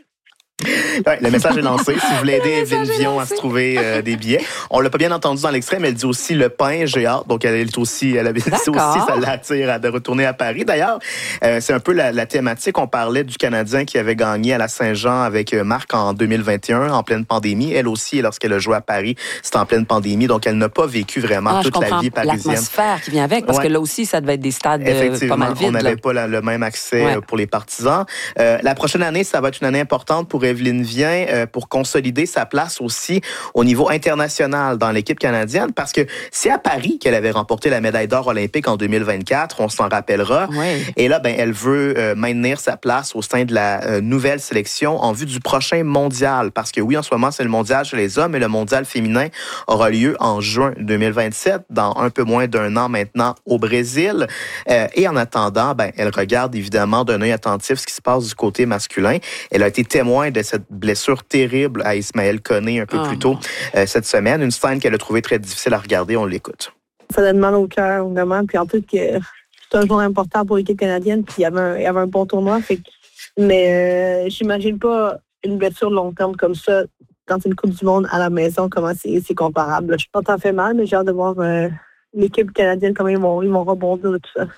Ouais, le message est lancé. Si vous voulez aider Evelyne Vion à se trouver euh, des billets. On l'a pas bien entendu dans l'extrait, mais elle dit aussi le pain, j'ai hâte. Donc, elle est aussi, elle a dit aussi, ça l'attire à de retourner à Paris. D'ailleurs, euh, c'est un peu la, la thématique. On parlait du Canadien qui avait gagné à la Saint-Jean avec Marc en deux mille vingt et un, en pleine pandémie. Elle aussi, lorsqu'elle a joué à Paris, c'était en pleine pandémie. Donc, elle n'a pas vécu vraiment ah, toute la vie parisienne. L'atmosphère qui vient avec, parce ouais. que là aussi, ça devait être des stades pas mal vides. On n'avait pas la, le même accès ouais. pour les partisans. Euh, la prochaine année, ça va être une année importante pour Evelyne Viens, pour consolider sa place aussi au niveau international dans l'équipe canadienne, parce que c'est à Paris qu'elle avait remporté la médaille d'or olympique en deux mille vingt-quatre, on s'en rappellera. Oui. Et là, ben, elle veut euh, maintenir sa place au sein de la euh, nouvelle sélection en vue du prochain mondial, parce que oui, en ce moment, c'est le mondial chez les hommes, et le mondial féminin aura lieu en juin deux mille vingt-sept, dans un peu moins d'un an maintenant au Brésil. Euh, et en attendant, ben, elle regarde évidemment d'un œil attentif ce qui se passe du côté masculin. Elle a été témoin de cette blessure terrible à Ismaël Koné un peu oh. plus tôt euh, cette semaine. Une scène qu'elle a trouvée très difficile à regarder. On l'écoute. Ça donne mal au cœur, vraiment. Puis en plus, que c'est un jour important pour l'équipe canadienne. Puis il y avait un, il y avait un bon tournoi. Fait que, mais euh, j'imagine pas une blessure long terme comme ça dans une Coupe du Monde à la maison, comment c'est, c'est comparable. Je pense que ça fait mal, mais j'ai hâte de voir euh, l'équipe canadienne, comment ils vont, ils vont rebondir de tout ça.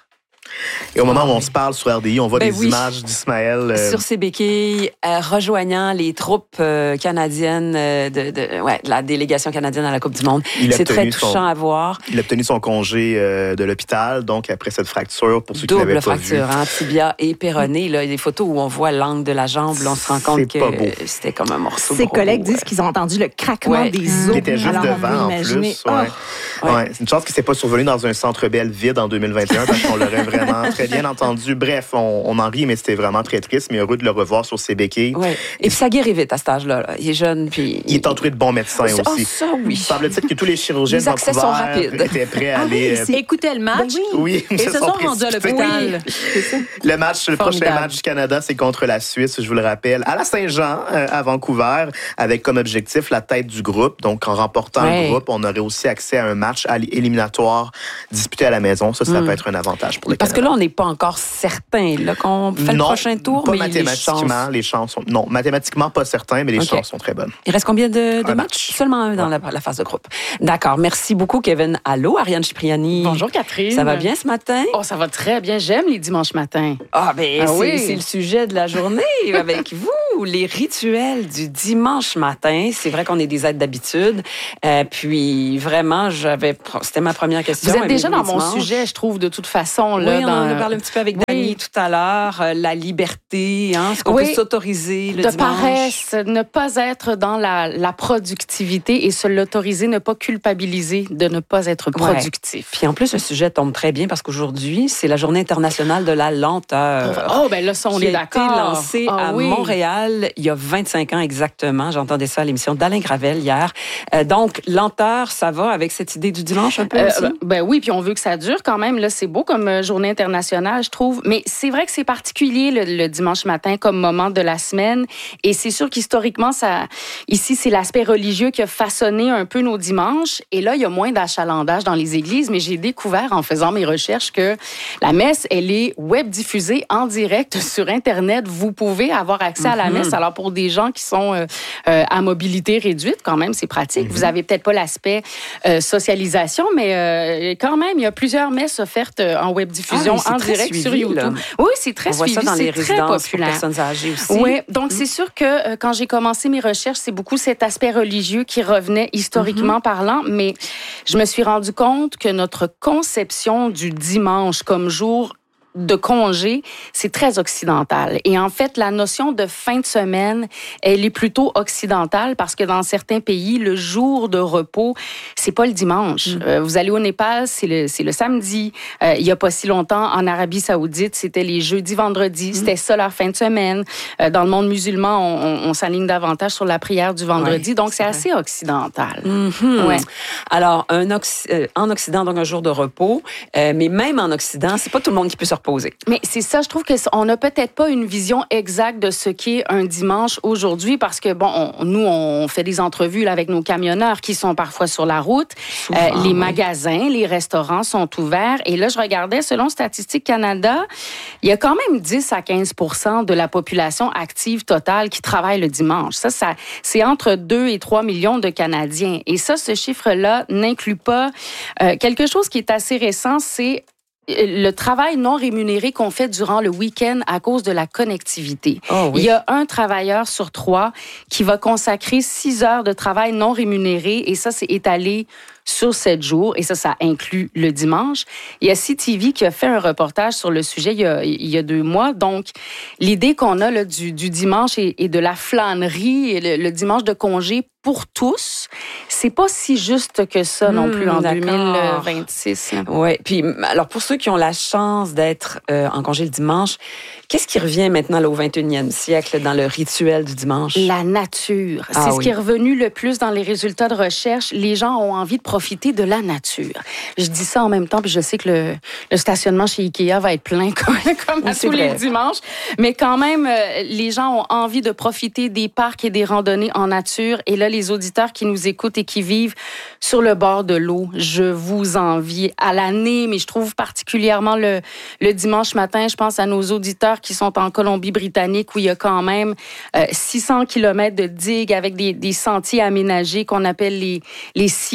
Et au moment où on se parle sur R D I, on voit ben des oui. images d'Ismaël. Euh... Sur ses béquilles, euh, rejoignant les troupes euh, canadiennes euh, de, de, ouais, de la délégation canadienne à la Coupe du Monde. C'est très touchant son, à voir. Il a obtenu son congé euh, de l'hôpital, donc après cette fracture, pour ceux qui l'avaient pas vu. Double fracture, hein, tibia et péroné. Là, il y a des photos où on voit l'angle de la jambe. Là, on se rend compte que c'était comme un morceau. Ses gros, collègues euh... disent qu'ils ont entendu le craquement ouais. des os. Il était juste Alors, devant, en plus. Ouais. Oh. Ouais. Ouais. C'est une chance qu'il ne s'est pas survenu dans un centre Bell vide en deux mille vingt et un parce qu'on l'aurait vraiment très bien entendu. Bref, on, on en rit, mais c'était vraiment très triste, mais heureux de le revoir sur ses béquilles. Ouais. Et puis ça guérit vite à cet âge-là. Là. Il est jeune, puis... Il est entouré de bons médecins oh, aussi. Ça, oui. Semble-t-il que tous les chirurgiens les accès sont rapides. étaient prêts à ah aller... Oui, écoutaient le match. Ben oui. Et se sont, sont rendus à l'hôpital. Oui. Le match, le prochain match du Canada, c'est contre la Suisse, je vous le rappelle, à la Saint-Jean, euh, à Vancouver, avec comme objectif la tête du groupe. Donc, en remportant ouais. le groupe, on aurait aussi accès à un match éliminatoire disputé à la maison. Ça, ça mm. peut être un avantage pour le Parce Canada. Parce que là, on n'est pas encore certain là, qu'on fait non, le prochain tour, pas mais mathématiquement, les chances... les chances sont... Non, mathématiquement, pas certain, mais les okay. chances sont très bonnes. Il reste combien de, de un matchs? Match. Seulement un dans ouais. la, la phase de groupe. D'accord. Merci beaucoup, Kevin. Allô, Ariane Cipriani. Bonjour, Catherine. Ça va bien ce matin? Oh, ça va très bien. J'aime les dimanches matins. Ah, ben ah, c'est, oui. c'est le sujet de la journée avec vous. Les rituels du dimanche matin. C'est vrai qu'on est des êtres d'habitude. Euh, puis, vraiment, j'avais... C'était ma première question. Vous êtes déjà dans dimanche. mon sujet, je trouve, de toute façon. Là, oui, on dans... en a parlé un petit peu avec oui. Dani tout à l'heure. Euh, la liberté, hein, ce qu'on oui. peut s'autoriser le de dimanche. paresse, ne pas être dans la, la productivité et se l'autoriser, ne pas culpabiliser de ne pas être productif. Ouais. Puis en plus, le sujet tombe très bien parce qu'aujourd'hui, c'est la Journée internationale de la lenteur. Oh, ben là, ça, on qui est a d'accord. été lancée ah, à oui. Montréal il y a vingt-cinq ans exactement. J'entendais ça à l'émission d'Alain Gravel hier. Euh, donc, lenteur, ça va avec cette idée du dimanche un peu euh, aussi? Ben, ben oui, puis on veut que ça dure quand même. Là, c'est beau comme euh, Journée internationale, je trouve. Mais c'est vrai que c'est particulier le, le dimanche matin comme moment de la semaine. Et c'est sûr qu'historiquement, ça, ici, c'est l'aspect religieux qui a façonné un peu nos dimanches. Et là, il y a moins d'achalandage dans les églises. Mais j'ai découvert en faisant mes recherches que la messe, elle est web diffusée en direct sur Internet. Vous pouvez avoir accès mm-hmm. à la messe. Alors, pour des gens qui sont euh, euh, à mobilité réduite, quand même, c'est pratique. Mm-hmm. Vous avez peut-être pas l'aspect euh, socialisation, mais euh, quand même, il y a plusieurs messes offertes en web diffusion ah, en direct suivi, sur YouTube. Là. Oui, c'est très On suivi. voit ça dans c'est les très résidences populaire. Pour personnes âgées aussi. Oui, donc mm-hmm. c'est sûr que euh, quand j'ai commencé mes recherches, c'est beaucoup cet aspect religieux qui revenait historiquement mm-hmm. parlant, mais je me suis rendu compte que notre conception du dimanche comme jour de congé, c'est très occidental. Et en fait, la notion de fin de semaine, elle est plutôt occidentale parce que dans certains pays, le jour de repos, c'est pas le dimanche. Mm. Euh, vous allez au Népal, c'est le, c'est le samedi. Euh, il y a pas si longtemps, en Arabie Saoudite, c'était les jeudis, vendredis. Mm. C'était ça leur fin de semaine. Euh, dans le monde musulman, on, on, on s'aligne davantage sur la prière du vendredi. Ouais, donc, c'est, c'est assez occidental. Mm-hmm. Ouais. Alors, un Occ- euh, en Occident, donc un jour de repos. Euh, mais même en Occident, c'est pas tout le monde qui peut se reposer. Mais c'est ça, je trouve qu'on n'a peut-être pas une vision exacte de ce qu'est un dimanche aujourd'hui parce que, bon, on, nous, on fait des entrevues là, avec nos camionneurs qui sont parfois sur la route. Souvent, euh, les oui. magasins, les restaurants sont ouverts. Et là, je regardais, selon Statistique Canada, il y a quand même dix à quinze pour cent de la population active totale qui travaille le dimanche. Ça, ça c'est entre deux et trois millions de Canadiens. Et ça, ce chiffre-là n'inclut pas euh, quelque chose qui est assez récent, c'est le travail non rémunéré qu'on fait durant le week-end à cause de la connectivité. Oh, oui. Il y a un travailleur sur trois qui va consacrer six heures de travail non rémunéré et ça, c'est étalé sur sept jours, et ça, ça inclut le dimanche. Il y a C T V qui a fait un reportage sur le sujet il y a, il y a deux mois. Donc, l'idée qu'on a là, du, du dimanche et, et de la flânerie, et le, le dimanche de congé pour tous, c'est pas si juste que ça non plus en mmh, deux mille vingt-six. Oui, puis alors pour ceux qui ont la chance d'être euh, en congé le dimanche, qu'est-ce qui revient maintenant là, au vingt et unième siècle dans le rituel du dimanche? La nature. Ah, c'est oui. ce qui est revenu le plus dans les résultats de recherche. Les gens ont envie de profiter de la nature. Je dis ça en même temps, puis je sais que le, le stationnement chez Ikea va être plein comme, comme oui, à tous vrai. les dimanches. Mais quand même, euh, les gens ont envie de profiter des parcs et des randonnées en nature. Et là, les auditeurs qui nous écoutent et qui vivent sur le bord de l'eau, je vous envie à l'année, mais je trouve particulièrement le, le dimanche matin, je pense à nos auditeurs qui sont en Colombie-Britannique où il y a quand même euh, six cents kilomètres de digues avec des, des sentiers aménagés qu'on appelle les, les sea walls.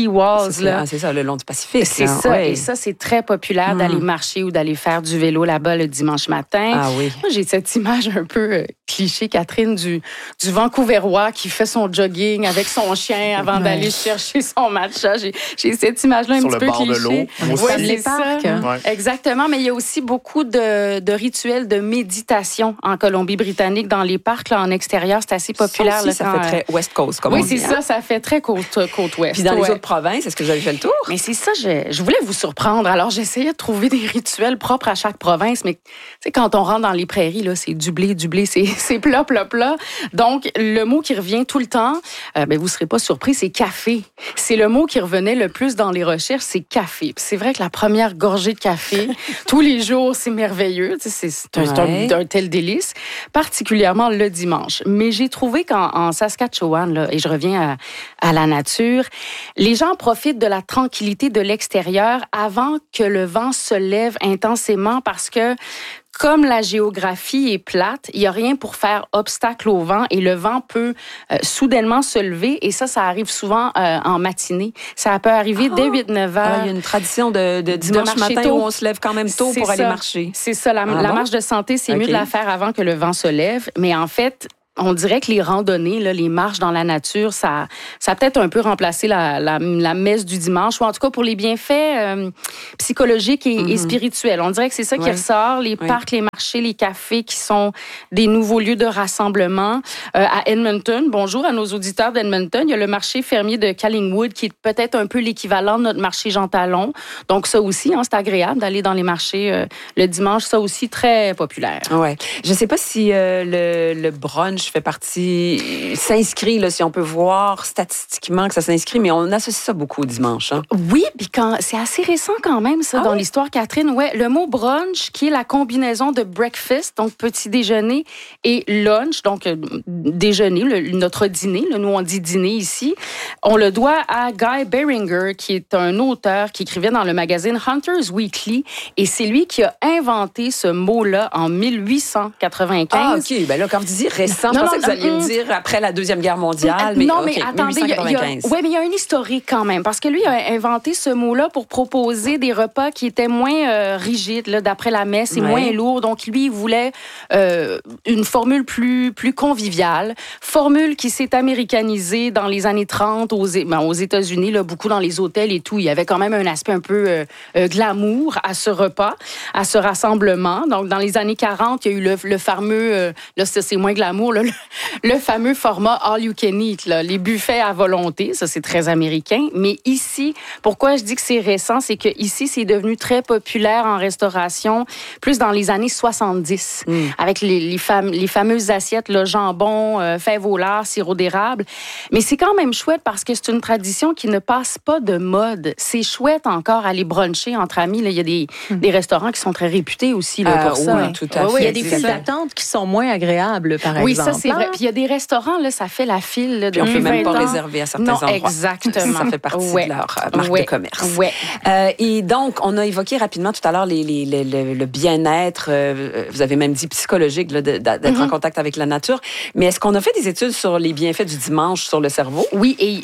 base, là. Ah, c'est ça, le long du Pacifique. C'est hein. ça. Ouais. Et ça, c'est très populaire mm. d'aller marcher ou d'aller faire du vélo là-bas le dimanche matin. Ah oui. Moi, j'ai cette image un peu euh, cliché, Catherine, du, du Vancouverois qui fait son jogging avec son chien avant ouais. d'aller chercher son matcha. J'ai, j'ai cette image-là un Sur petit peu cliché. Sur le bord de l'eau. Oui, les parcs. Ouais. Exactement. Mais il y a aussi beaucoup de, de rituels de méditation en Colombie-Britannique dans les parcs, là, en extérieur. C'est assez populaire. Ça, aussi, là, ça quand, fait très West Coast, comme oui, on dit. Oui, c'est hein? ça. Ça fait très côte, côte ouest. Puis dans ouais. les autres provinces, est-ce que vous avez fait le tour? Mais c'est ça, je, je voulais vous surprendre. Alors, j'essayais de trouver des rituels propres à chaque province. Mais tu sais, quand on rentre dans les prairies, là, c'est du blé, du blé, c'est, c'est plat, plat, plat. Donc, le mot qui revient tout le temps, euh, ben, vous ne serez pas surpris, c'est café. C'est le mot qui revenait le plus dans les recherches, c'est café. Puis c'est vrai que la première gorgée de café, tous les jours, c'est merveilleux. Tu sais, c'est, c'est, un, ouais. c'est un, un tel délice, particulièrement le dimanche. Mais j'ai trouvé qu'en en Saskatchewan, là, et je reviens à, à la nature, les gens profitent de la tranquillité de l'extérieur avant que le vent se lève intensément parce que comme la géographie est plate, il n'y a rien pour faire obstacle au vent et le vent peut euh, soudainement se lever et ça, ça arrive souvent euh, en matinée. Ça peut arriver ah, dès huit neuf heures. Il y a une tradition de, de dimanche de matin tôt. Où on se lève quand même tôt c'est pour ça. aller marcher. C'est ça. La, ah, la bon? marche de santé, c'est okay. mieux de la faire avant que le vent se lève. Mais en fait, on dirait que les randonnées, là, les marches dans la nature, ça, ça a peut-être un peu remplacé la, la, la messe du dimanche, ou en tout cas pour les bienfaits euh, psychologiques et, mm-hmm. et spirituels. On dirait que c'est ça qui ouais. ressort. Les ouais. parcs, les marchés, les cafés qui sont des nouveaux lieux de rassemblement. Euh, à Edmonton, bonjour à nos auditeurs d'Edmonton, il y a le marché fermier de Collingwood qui est peut-être un peu l'équivalent de notre marché Jean Talon. Donc ça aussi, hein, c'est agréable d'aller dans les marchés euh, le dimanche. Ça aussi, très populaire. Ouais. Je ne sais pas si euh, le, le brunch fait partie, s'inscrit, là, si on peut voir statistiquement que ça s'inscrit, mais on associe ça beaucoup au dimanche. Hein? Oui, puis quand, c'est assez récent quand même, ça, ah dans oui? l'histoire, Catherine. Ouais, le mot brunch, qui est la combinaison de breakfast, donc petit déjeuner, et lunch, donc euh, déjeuner, le, notre dîner, là, nous on dit dîner ici, on le doit à Guy Beringer, qui est un auteur qui écrivait dans le magazine Hunter's Weekly, et c'est lui qui a inventé ce mot-là en dix-huit cent quatre-vingt-quinze. Ah, OK. Ben là, quand vous disiez récent, je pensais que vous alliez me dire après la Deuxième Guerre mondiale. Mais, non, okay, mais attendez, oui, mais il y a un historique quand même, parce que lui a inventé ce mot-là pour proposer des repas qui étaient moins euh, rigides, là, d'après la messe, et ouais. moins lourds. Donc, lui, il voulait euh, une formule plus, plus conviviale, formule qui s'est américanisée dans les années trente aux, ben, aux États-Unis, là, beaucoup dans les hôtels et tout. Il y avait quand même un aspect un peu euh, euh, glamour à ce repas, à ce rassemblement. Donc, dans les années quarante, il y a eu le, le fameux, euh, là, c'est moins glamour, là, le, le fameux format all you can eat, là, les buffets à volonté, ça c'est très américain. Mais ici, pourquoi je dis que c'est récent, c'est que ici c'est devenu très populaire en restauration, plus dans les années soixante-dix, mm. avec les, les, fam- les fameuses assiettes, le jambon, euh, fèves au lard, sirop d'érable. Mais c'est quand même chouette parce que c'est une tradition qui ne passe pas de mode. C'est chouette encore aller bruncher entre amis. Là, il y a des, mm. des restaurants qui sont très réputés aussi là, pour euh, ça. Oui, tout à ouais, fait. Il y a des files d'attente qui sont moins agréables, par oui, exemple. Oui, ça c'est vrai. Puis il y a des restaurants, là, ça fait la file là, puis on ne peut même pas ans. réserver à certains non, endroits. Exactement. Ça fait partie ouais. de leur euh, marque ouais. de commerce. Ouais. Euh, et donc, on a évoqué rapidement tout à l'heure les, les, les, le, le bien-être, euh, vous avez même dit psychologique, là, d'être mm-hmm. en contact avec la nature. Mais est-ce qu'on a fait des études sur les bienfaits du dimanche sur le cerveau? Oui, et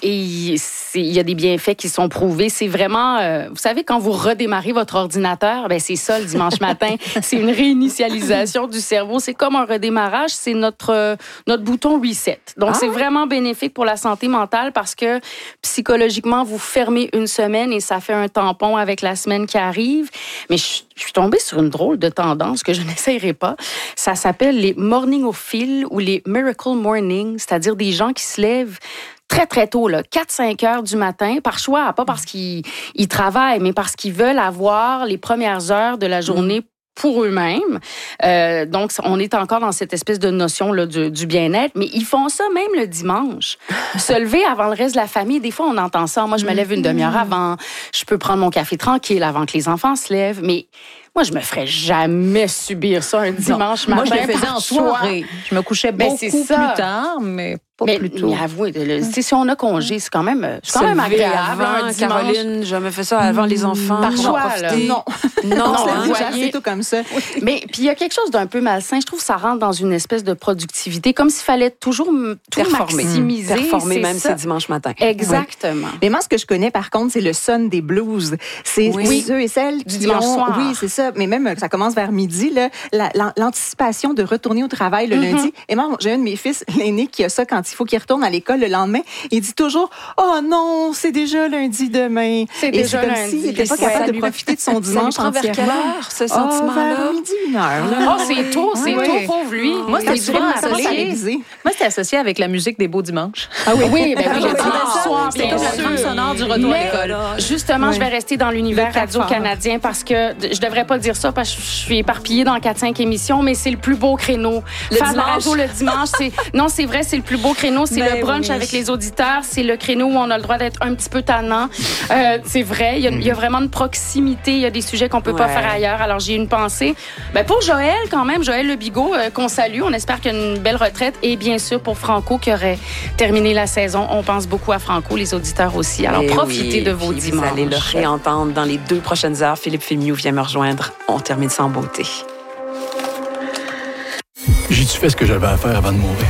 il y a des bienfaits qui sont prouvés. C'est vraiment, euh, vous savez, quand vous redémarrez votre ordinateur, ben c'est ça le dimanche matin. C'est une réinitialisation du cerveau. C'est comme un redémarrage. C'est notre, euh, notre bouton reset. Donc, ah, c'est vraiment bénéfique pour la santé mentale parce que psychologiquement, vous fermez une semaine et ça fait un tampon avec la semaine qui arrive. Mais je, je suis tombée sur une drôle de tendance que je n'essayerai pas. Ça s'appelle les morningophiles ou les miracle morning, c'est-à-dire des gens qui se lèvent très, très tôt, là, quatre cinq heures du matin, par choix, pas parce qu'ils ils travaillent, mais parce qu'ils veulent avoir les premières heures de la journée pour eux-mêmes. Euh, donc, on est encore dans cette espèce de notion là, du, du bien-être, mais ils font ça même le dimanche. Se lever avant le reste de la famille, des fois, on entend ça. Moi, je me lève une demi-heure avant. Je peux prendre mon café tranquille avant que les enfants se lèvent, mais Moi, je me ferais jamais subir ça un dimanche matin. Moi, je le faisais en soirée. Je me couchais Ben, beaucoup c'est plus ça. tard, mais pas Mais, plus tôt. mais avouez, le- tu sais, si on a congé, c'est quand même, c'est quand Se même lever agréable. avant, un dimanche. Caroline, je me fais ça avant les enfants. Par pour choix, en là. profiter. Non. Non, On se hein? lève déjà voyez. assez tôt comme ça. Mais puis il y a quelque chose d'un peu malsain. Je trouve que ça rentre dans une espèce de productivité, comme s'il fallait toujours m- tout Performer. maximiser. Performer c'est même ça. c'est dimanche matin. Exactement. Mais moi, ce que je connais, par contre, c'est le Sunday blues. C'est Oui. ceux et celles Du qui dimanche ont- soir. Oui, c'est ça. Mais même, ça commence vers midi, là, la- l'an- l'anticipation de retourner au travail le Mm-hmm. lundi. Et moi, j'ai un de mes fils, l'aîné, qui a ça quand il faut qu'il retourne à l'école le lendemain. Il dit toujours, « Oh non, c'est déjà lundi demain. » C'est Et déjà c'est comme lundi. s'il n'était pas Ouais. capable Ça de lui- profiter de son Ça lui dimanche prend vers quelle entièrement. heure, ce Ah, sentiment-là? vers midi, une heure. Là. Oh, c'est tôt, c'est Oui. tôt, pauvre lui. Moi, c'était Il souvent devrait associé. m'appeler. réviser. Moi, c'était associé avec la musique des Beaux Dimanches. Ah oui, oui, ben oui, Ah, le dimanche soir, C'était bien comme la sûr. trame sonore du retour Mais, à l'école. Justement, je vais rester dans l'univers Le quatre radio-canadien parce que d- je devrais pas dire ça parce que je suis éparpillée dans quatre cinq émissions, mais c'est le plus beau créneau. Le Faire de la dimanche. radio le dimanche, c'est non, c'est vrai, c'est le plus beau créneau. C'est Ben le brunch oui. avec les auditeurs. C'est le créneau où on a le droit d'être un petit peu tannant. Euh, c'est vrai, il y, a- il y a vraiment une proximité. Il y a des sujets qu'on peut pas Ouais. faire ailleurs. Alors j'ai une pensée. Ben, pour Joël, quand même, Joël Le Bigot, euh, qu'on salue. On espère qu'il y a une belle retraite. Et bien sûr, pour Franco, qui aurait terminé la saison. On pense beaucoup à Franco, les auditeurs aussi. Alors Eh profitez oui, de vos puis dimanches. Vous allez le réentendre dans les deux prochaines heures. Philippe Fémieux vient me rejoindre. On termine ça en beauté. J'ai-tu fait ce que j'avais à faire avant de mourir?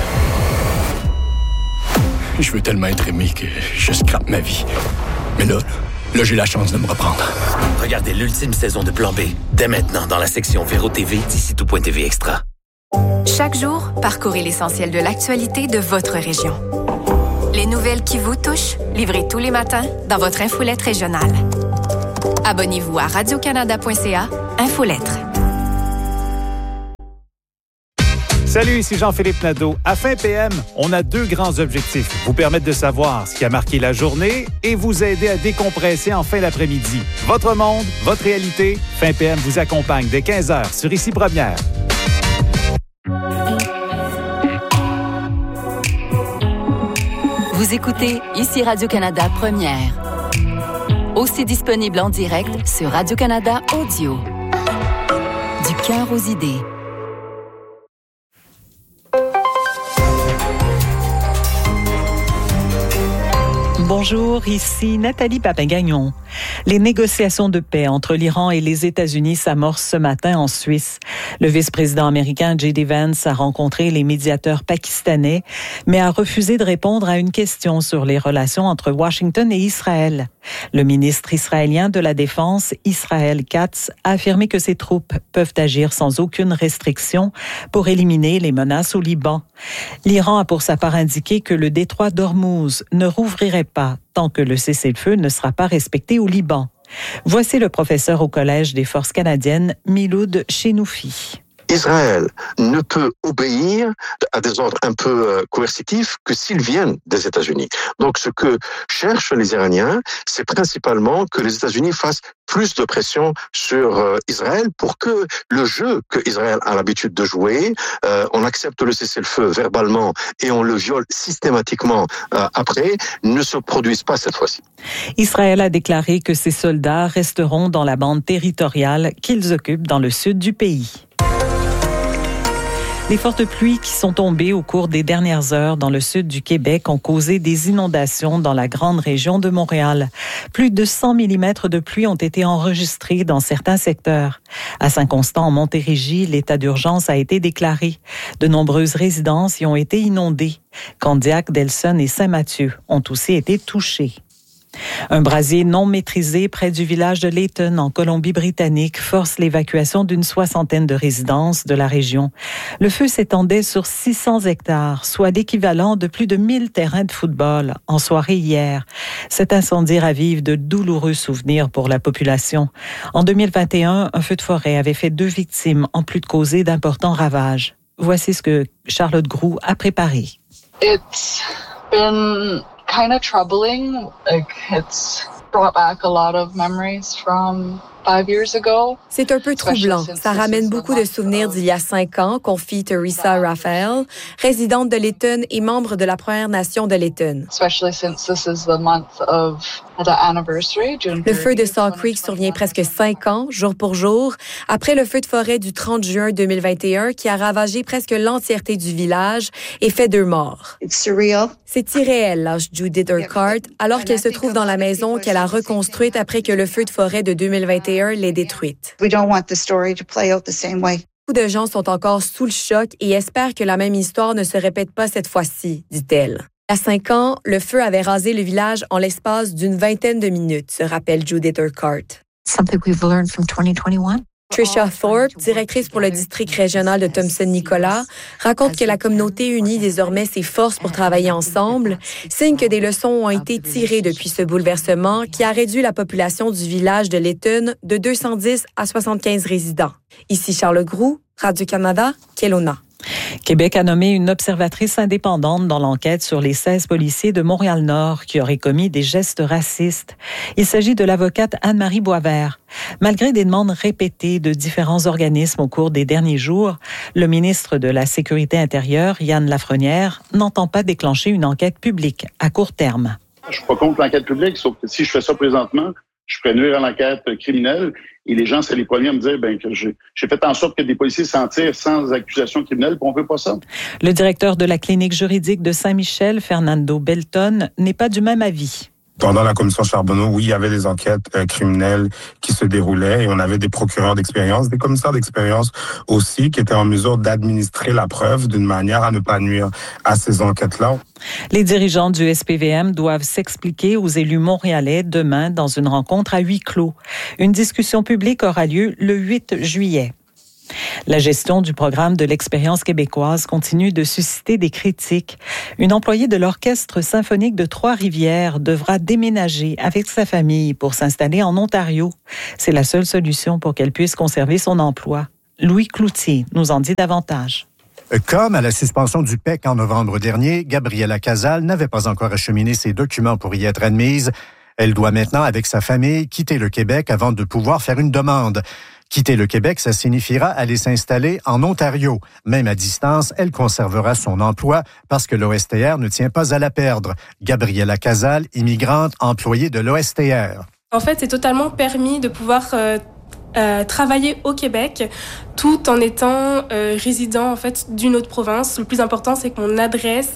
Je veux tellement être aimé que je scrape ma vie. Mais là, là, j'ai la chance de me reprendre. Regardez l'ultime saison de Plan B, dès maintenant dans la section Véro T V d'ici tout point T V Extra. Chaque jour, parcourez l'essentiel de l'actualité de votre région. Les nouvelles qui vous touchent, livrées tous les matins dans votre infolette régionale. Abonnez-vous à radio canada point c a, Infolettre. Salut, ici Jean-Philippe Nadeau. À Fin P M, on a deux grands objectifs. Vous permettre de savoir ce qui a marqué la journée et vous aider à décompresser en fin d'après-midi. Votre monde, votre réalité. Fin P M vous accompagne dès quinze heures sur Ici Première. Vous écoutez Ici Radio-Canada Première. Aussi disponible en direct sur Radio-Canada Audio. Du cœur aux idées. Bonjour, ici Nathalie Papin-Gagnon. Les négociations de paix entre l'Iran et les États-Unis s'amorcent ce matin en Suisse. Le vice-président américain J D Vance a rencontré les médiateurs pakistanais, mais a refusé de répondre à une question sur les relations entre Washington et Israël. Le ministre israélien de la Défense, Israël Katz, a affirmé que ses troupes peuvent agir sans aucune restriction pour éliminer les menaces au Liban. L'Iran a pour sa part indiqué que le détroit d'Ormuz ne rouvrirait pas tant que le cessez-le-feu ne sera pas respecté au Liban. Voici le professeur au Collège des forces canadiennes, Miloud Chenoufi. Israël ne peut obéir à des ordres un peu euh, coercitifs que s'ils viennent des États-Unis. Donc, ce que cherchent les Iraniens, c'est principalement que les États-Unis fassent plus de pression sur euh, Israël pour que le jeu que Israël a l'habitude de jouer, euh, on accepte le cessez-le-feu verbalement et on le viole systématiquement euh, après, ne se produise pas cette fois-ci. Israël a déclaré que ses soldats resteront dans la bande territoriale qu'ils occupent dans le sud du pays. Les fortes pluies qui sont tombées au cours des dernières heures dans le sud du Québec ont causé des inondations dans la grande région de Montréal. Plus de cent millimètres de pluie ont été enregistrés dans certains secteurs. À Saint-Constant, en Montérégie, l'état d'urgence a été déclaré. De nombreuses résidences y ont été inondées. Candiac, Delson et Saint-Mathieu ont aussi été touchés. Un brasier non maîtrisé près du village de Layton, en Colombie-Britannique, force l'évacuation d'une soixantaine de résidences de la région. Le feu s'étendait sur six cents hectares, soit l'équivalent de plus de mille terrains de football, en soirée hier. Cet incendie ravive de douloureux souvenirs pour la population. En deux mille vingt et un, un feu de forêt avait fait deux victimes, en plus de causer d'importants ravages. Voici ce que Charlotte Groux a préparé. It's been kind of troubling. Like, it's brought back a lot of memories from five years ago. C'est un peu troublant. Ça ramène beaucoup de souvenirs d'il y a cinq ans, confie Teresa Raphael, résidente de Lytton et membre de la Première Nation de Lytton. Especially since this is the month of the anniversary. Le feu de Saw Creek survient presque cinq ans, jour pour jour, après le feu de forêt du trente juin deux mille vingt et un qui a ravagé presque l'entièreté du village et fait deux morts. C'est irréel, lâche Judith Urquhart, alors qu'elle se trouve dans la maison qu'elle a reconstruite après que le feu de forêt de deux mille vingt et un l'ait détruite. Beaucoup de gens sont encore sous le choc et espèrent que la même histoire ne se répète pas cette fois-ci, dit-elle. À cinq ans, le feu avait rasé le village en l'espace d'une vingtaine de minutes, se rappelle Judith Urquhart. Something we've learned from twenty twenty-one. Tricia Thorpe, directrice pour le district régional de Thompson-Nicolas, raconte que la communauté unit désormais ses forces pour travailler ensemble, signe que des leçons ont été tirées depuis ce bouleversement qui a réduit la population du village de Lytton de deux cent dix à soixante-quinze résidents. Ici Charles Groux, Radio-Canada, Kelowna. Québec a nommé une observatrice indépendante dans l'enquête sur les seize policiers de Montréal-Nord qui auraient commis des gestes racistes. Il s'agit de l'avocate Anne-Marie Boisvert. Malgré des demandes répétées de différents organismes au cours des derniers jours, le ministre de la Sécurité intérieure, Yann Lafrenière, n'entend pas déclencher une enquête publique à court terme. Je ne suis pas contre l'enquête publique, sauf que si je fais ça présentement, je pourrais nuire à l'enquête criminelle. Et les gens, c'est les premiers à me dire ben, que j'ai, j'ai fait en sorte que des policiers s'en tirent sans accusation criminelle, puis on ne veut pas ça. Le directeur de la clinique juridique de Saint-Michel, Fernando Belton, n'est pas du même avis. Pendant la commission Charbonneau, oui, il y avait des enquêtes euh, criminelles qui se déroulaient et on avait des procureurs d'expérience, des commissaires d'expérience aussi qui étaient en mesure d'administrer la preuve d'une manière à ne pas nuire à ces enquêtes-là. Les dirigeants du S P V M doivent s'expliquer aux élus montréalais demain dans une rencontre à huis clos. Une discussion publique aura lieu le huit juillet. La gestion du programme de l'expérience québécoise continue de susciter des critiques. Une employée de l'Orchestre symphonique de Trois-Rivières devra déménager avec sa famille pour s'installer en Ontario. C'est la seule solution pour qu'elle puisse conserver son emploi. Louis Cloutier nous en dit davantage. Comme à la suspension du P E C en novembre dernier, Gabriela Casal n'avait pas encore acheminé ses documents pour y être admise. Elle doit maintenant, avec sa famille, quitter le Québec avant de pouvoir faire une demande. Quitter le Québec, ça signifiera aller s'installer en Ontario. Même à distance, elle conservera son emploi parce que l'O S T R ne tient pas à la perdre. Gabriela Casal, immigrante, employée de l'O S T R. En fait, c'est totalement permis de pouvoir euh, euh, travailler au Québec tout en étant euh, résident en fait d'une autre province. Le plus important, c'est que mon adresse,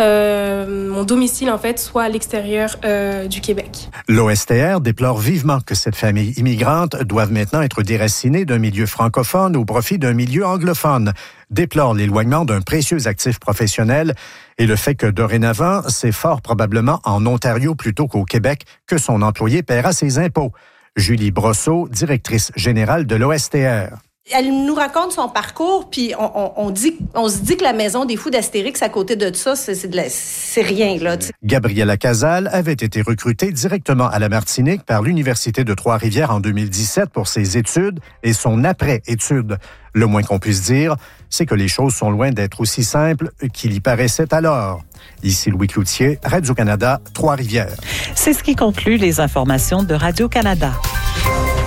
euh, mon domicile en fait, soit à l'extérieur euh, du Québec. L'O S T R déplore vivement que cette famille immigrante doive maintenant être déracinée d'un milieu francophone au profit d'un milieu anglophone. Déplore l'éloignement d'un précieux actif professionnel et le fait que dorénavant, c'est fort probablement en Ontario plutôt qu'au Québec que son employé paiera ses impôts. Julie Brosseau, directrice générale de l'O S T R. Elle nous raconte son parcours, puis on, on, on, dit, on se dit que la maison des fous d'Astérix, à côté de ça, c'est, c'est, de la, c'est rien. Là, t'sais. Gabriela Casal avait été recrutée directement à la Martinique par l'Université de Trois-Rivières en deux mille dix-sept pour ses études et son après-études. Le moins qu'on puisse dire, c'est que les choses sont loin d'être aussi simples qu'il y paraissait alors. Ici Louis Cloutier, Radio-Canada, Trois-Rivières. C'est ce qui conclut les informations de Radio-Canada.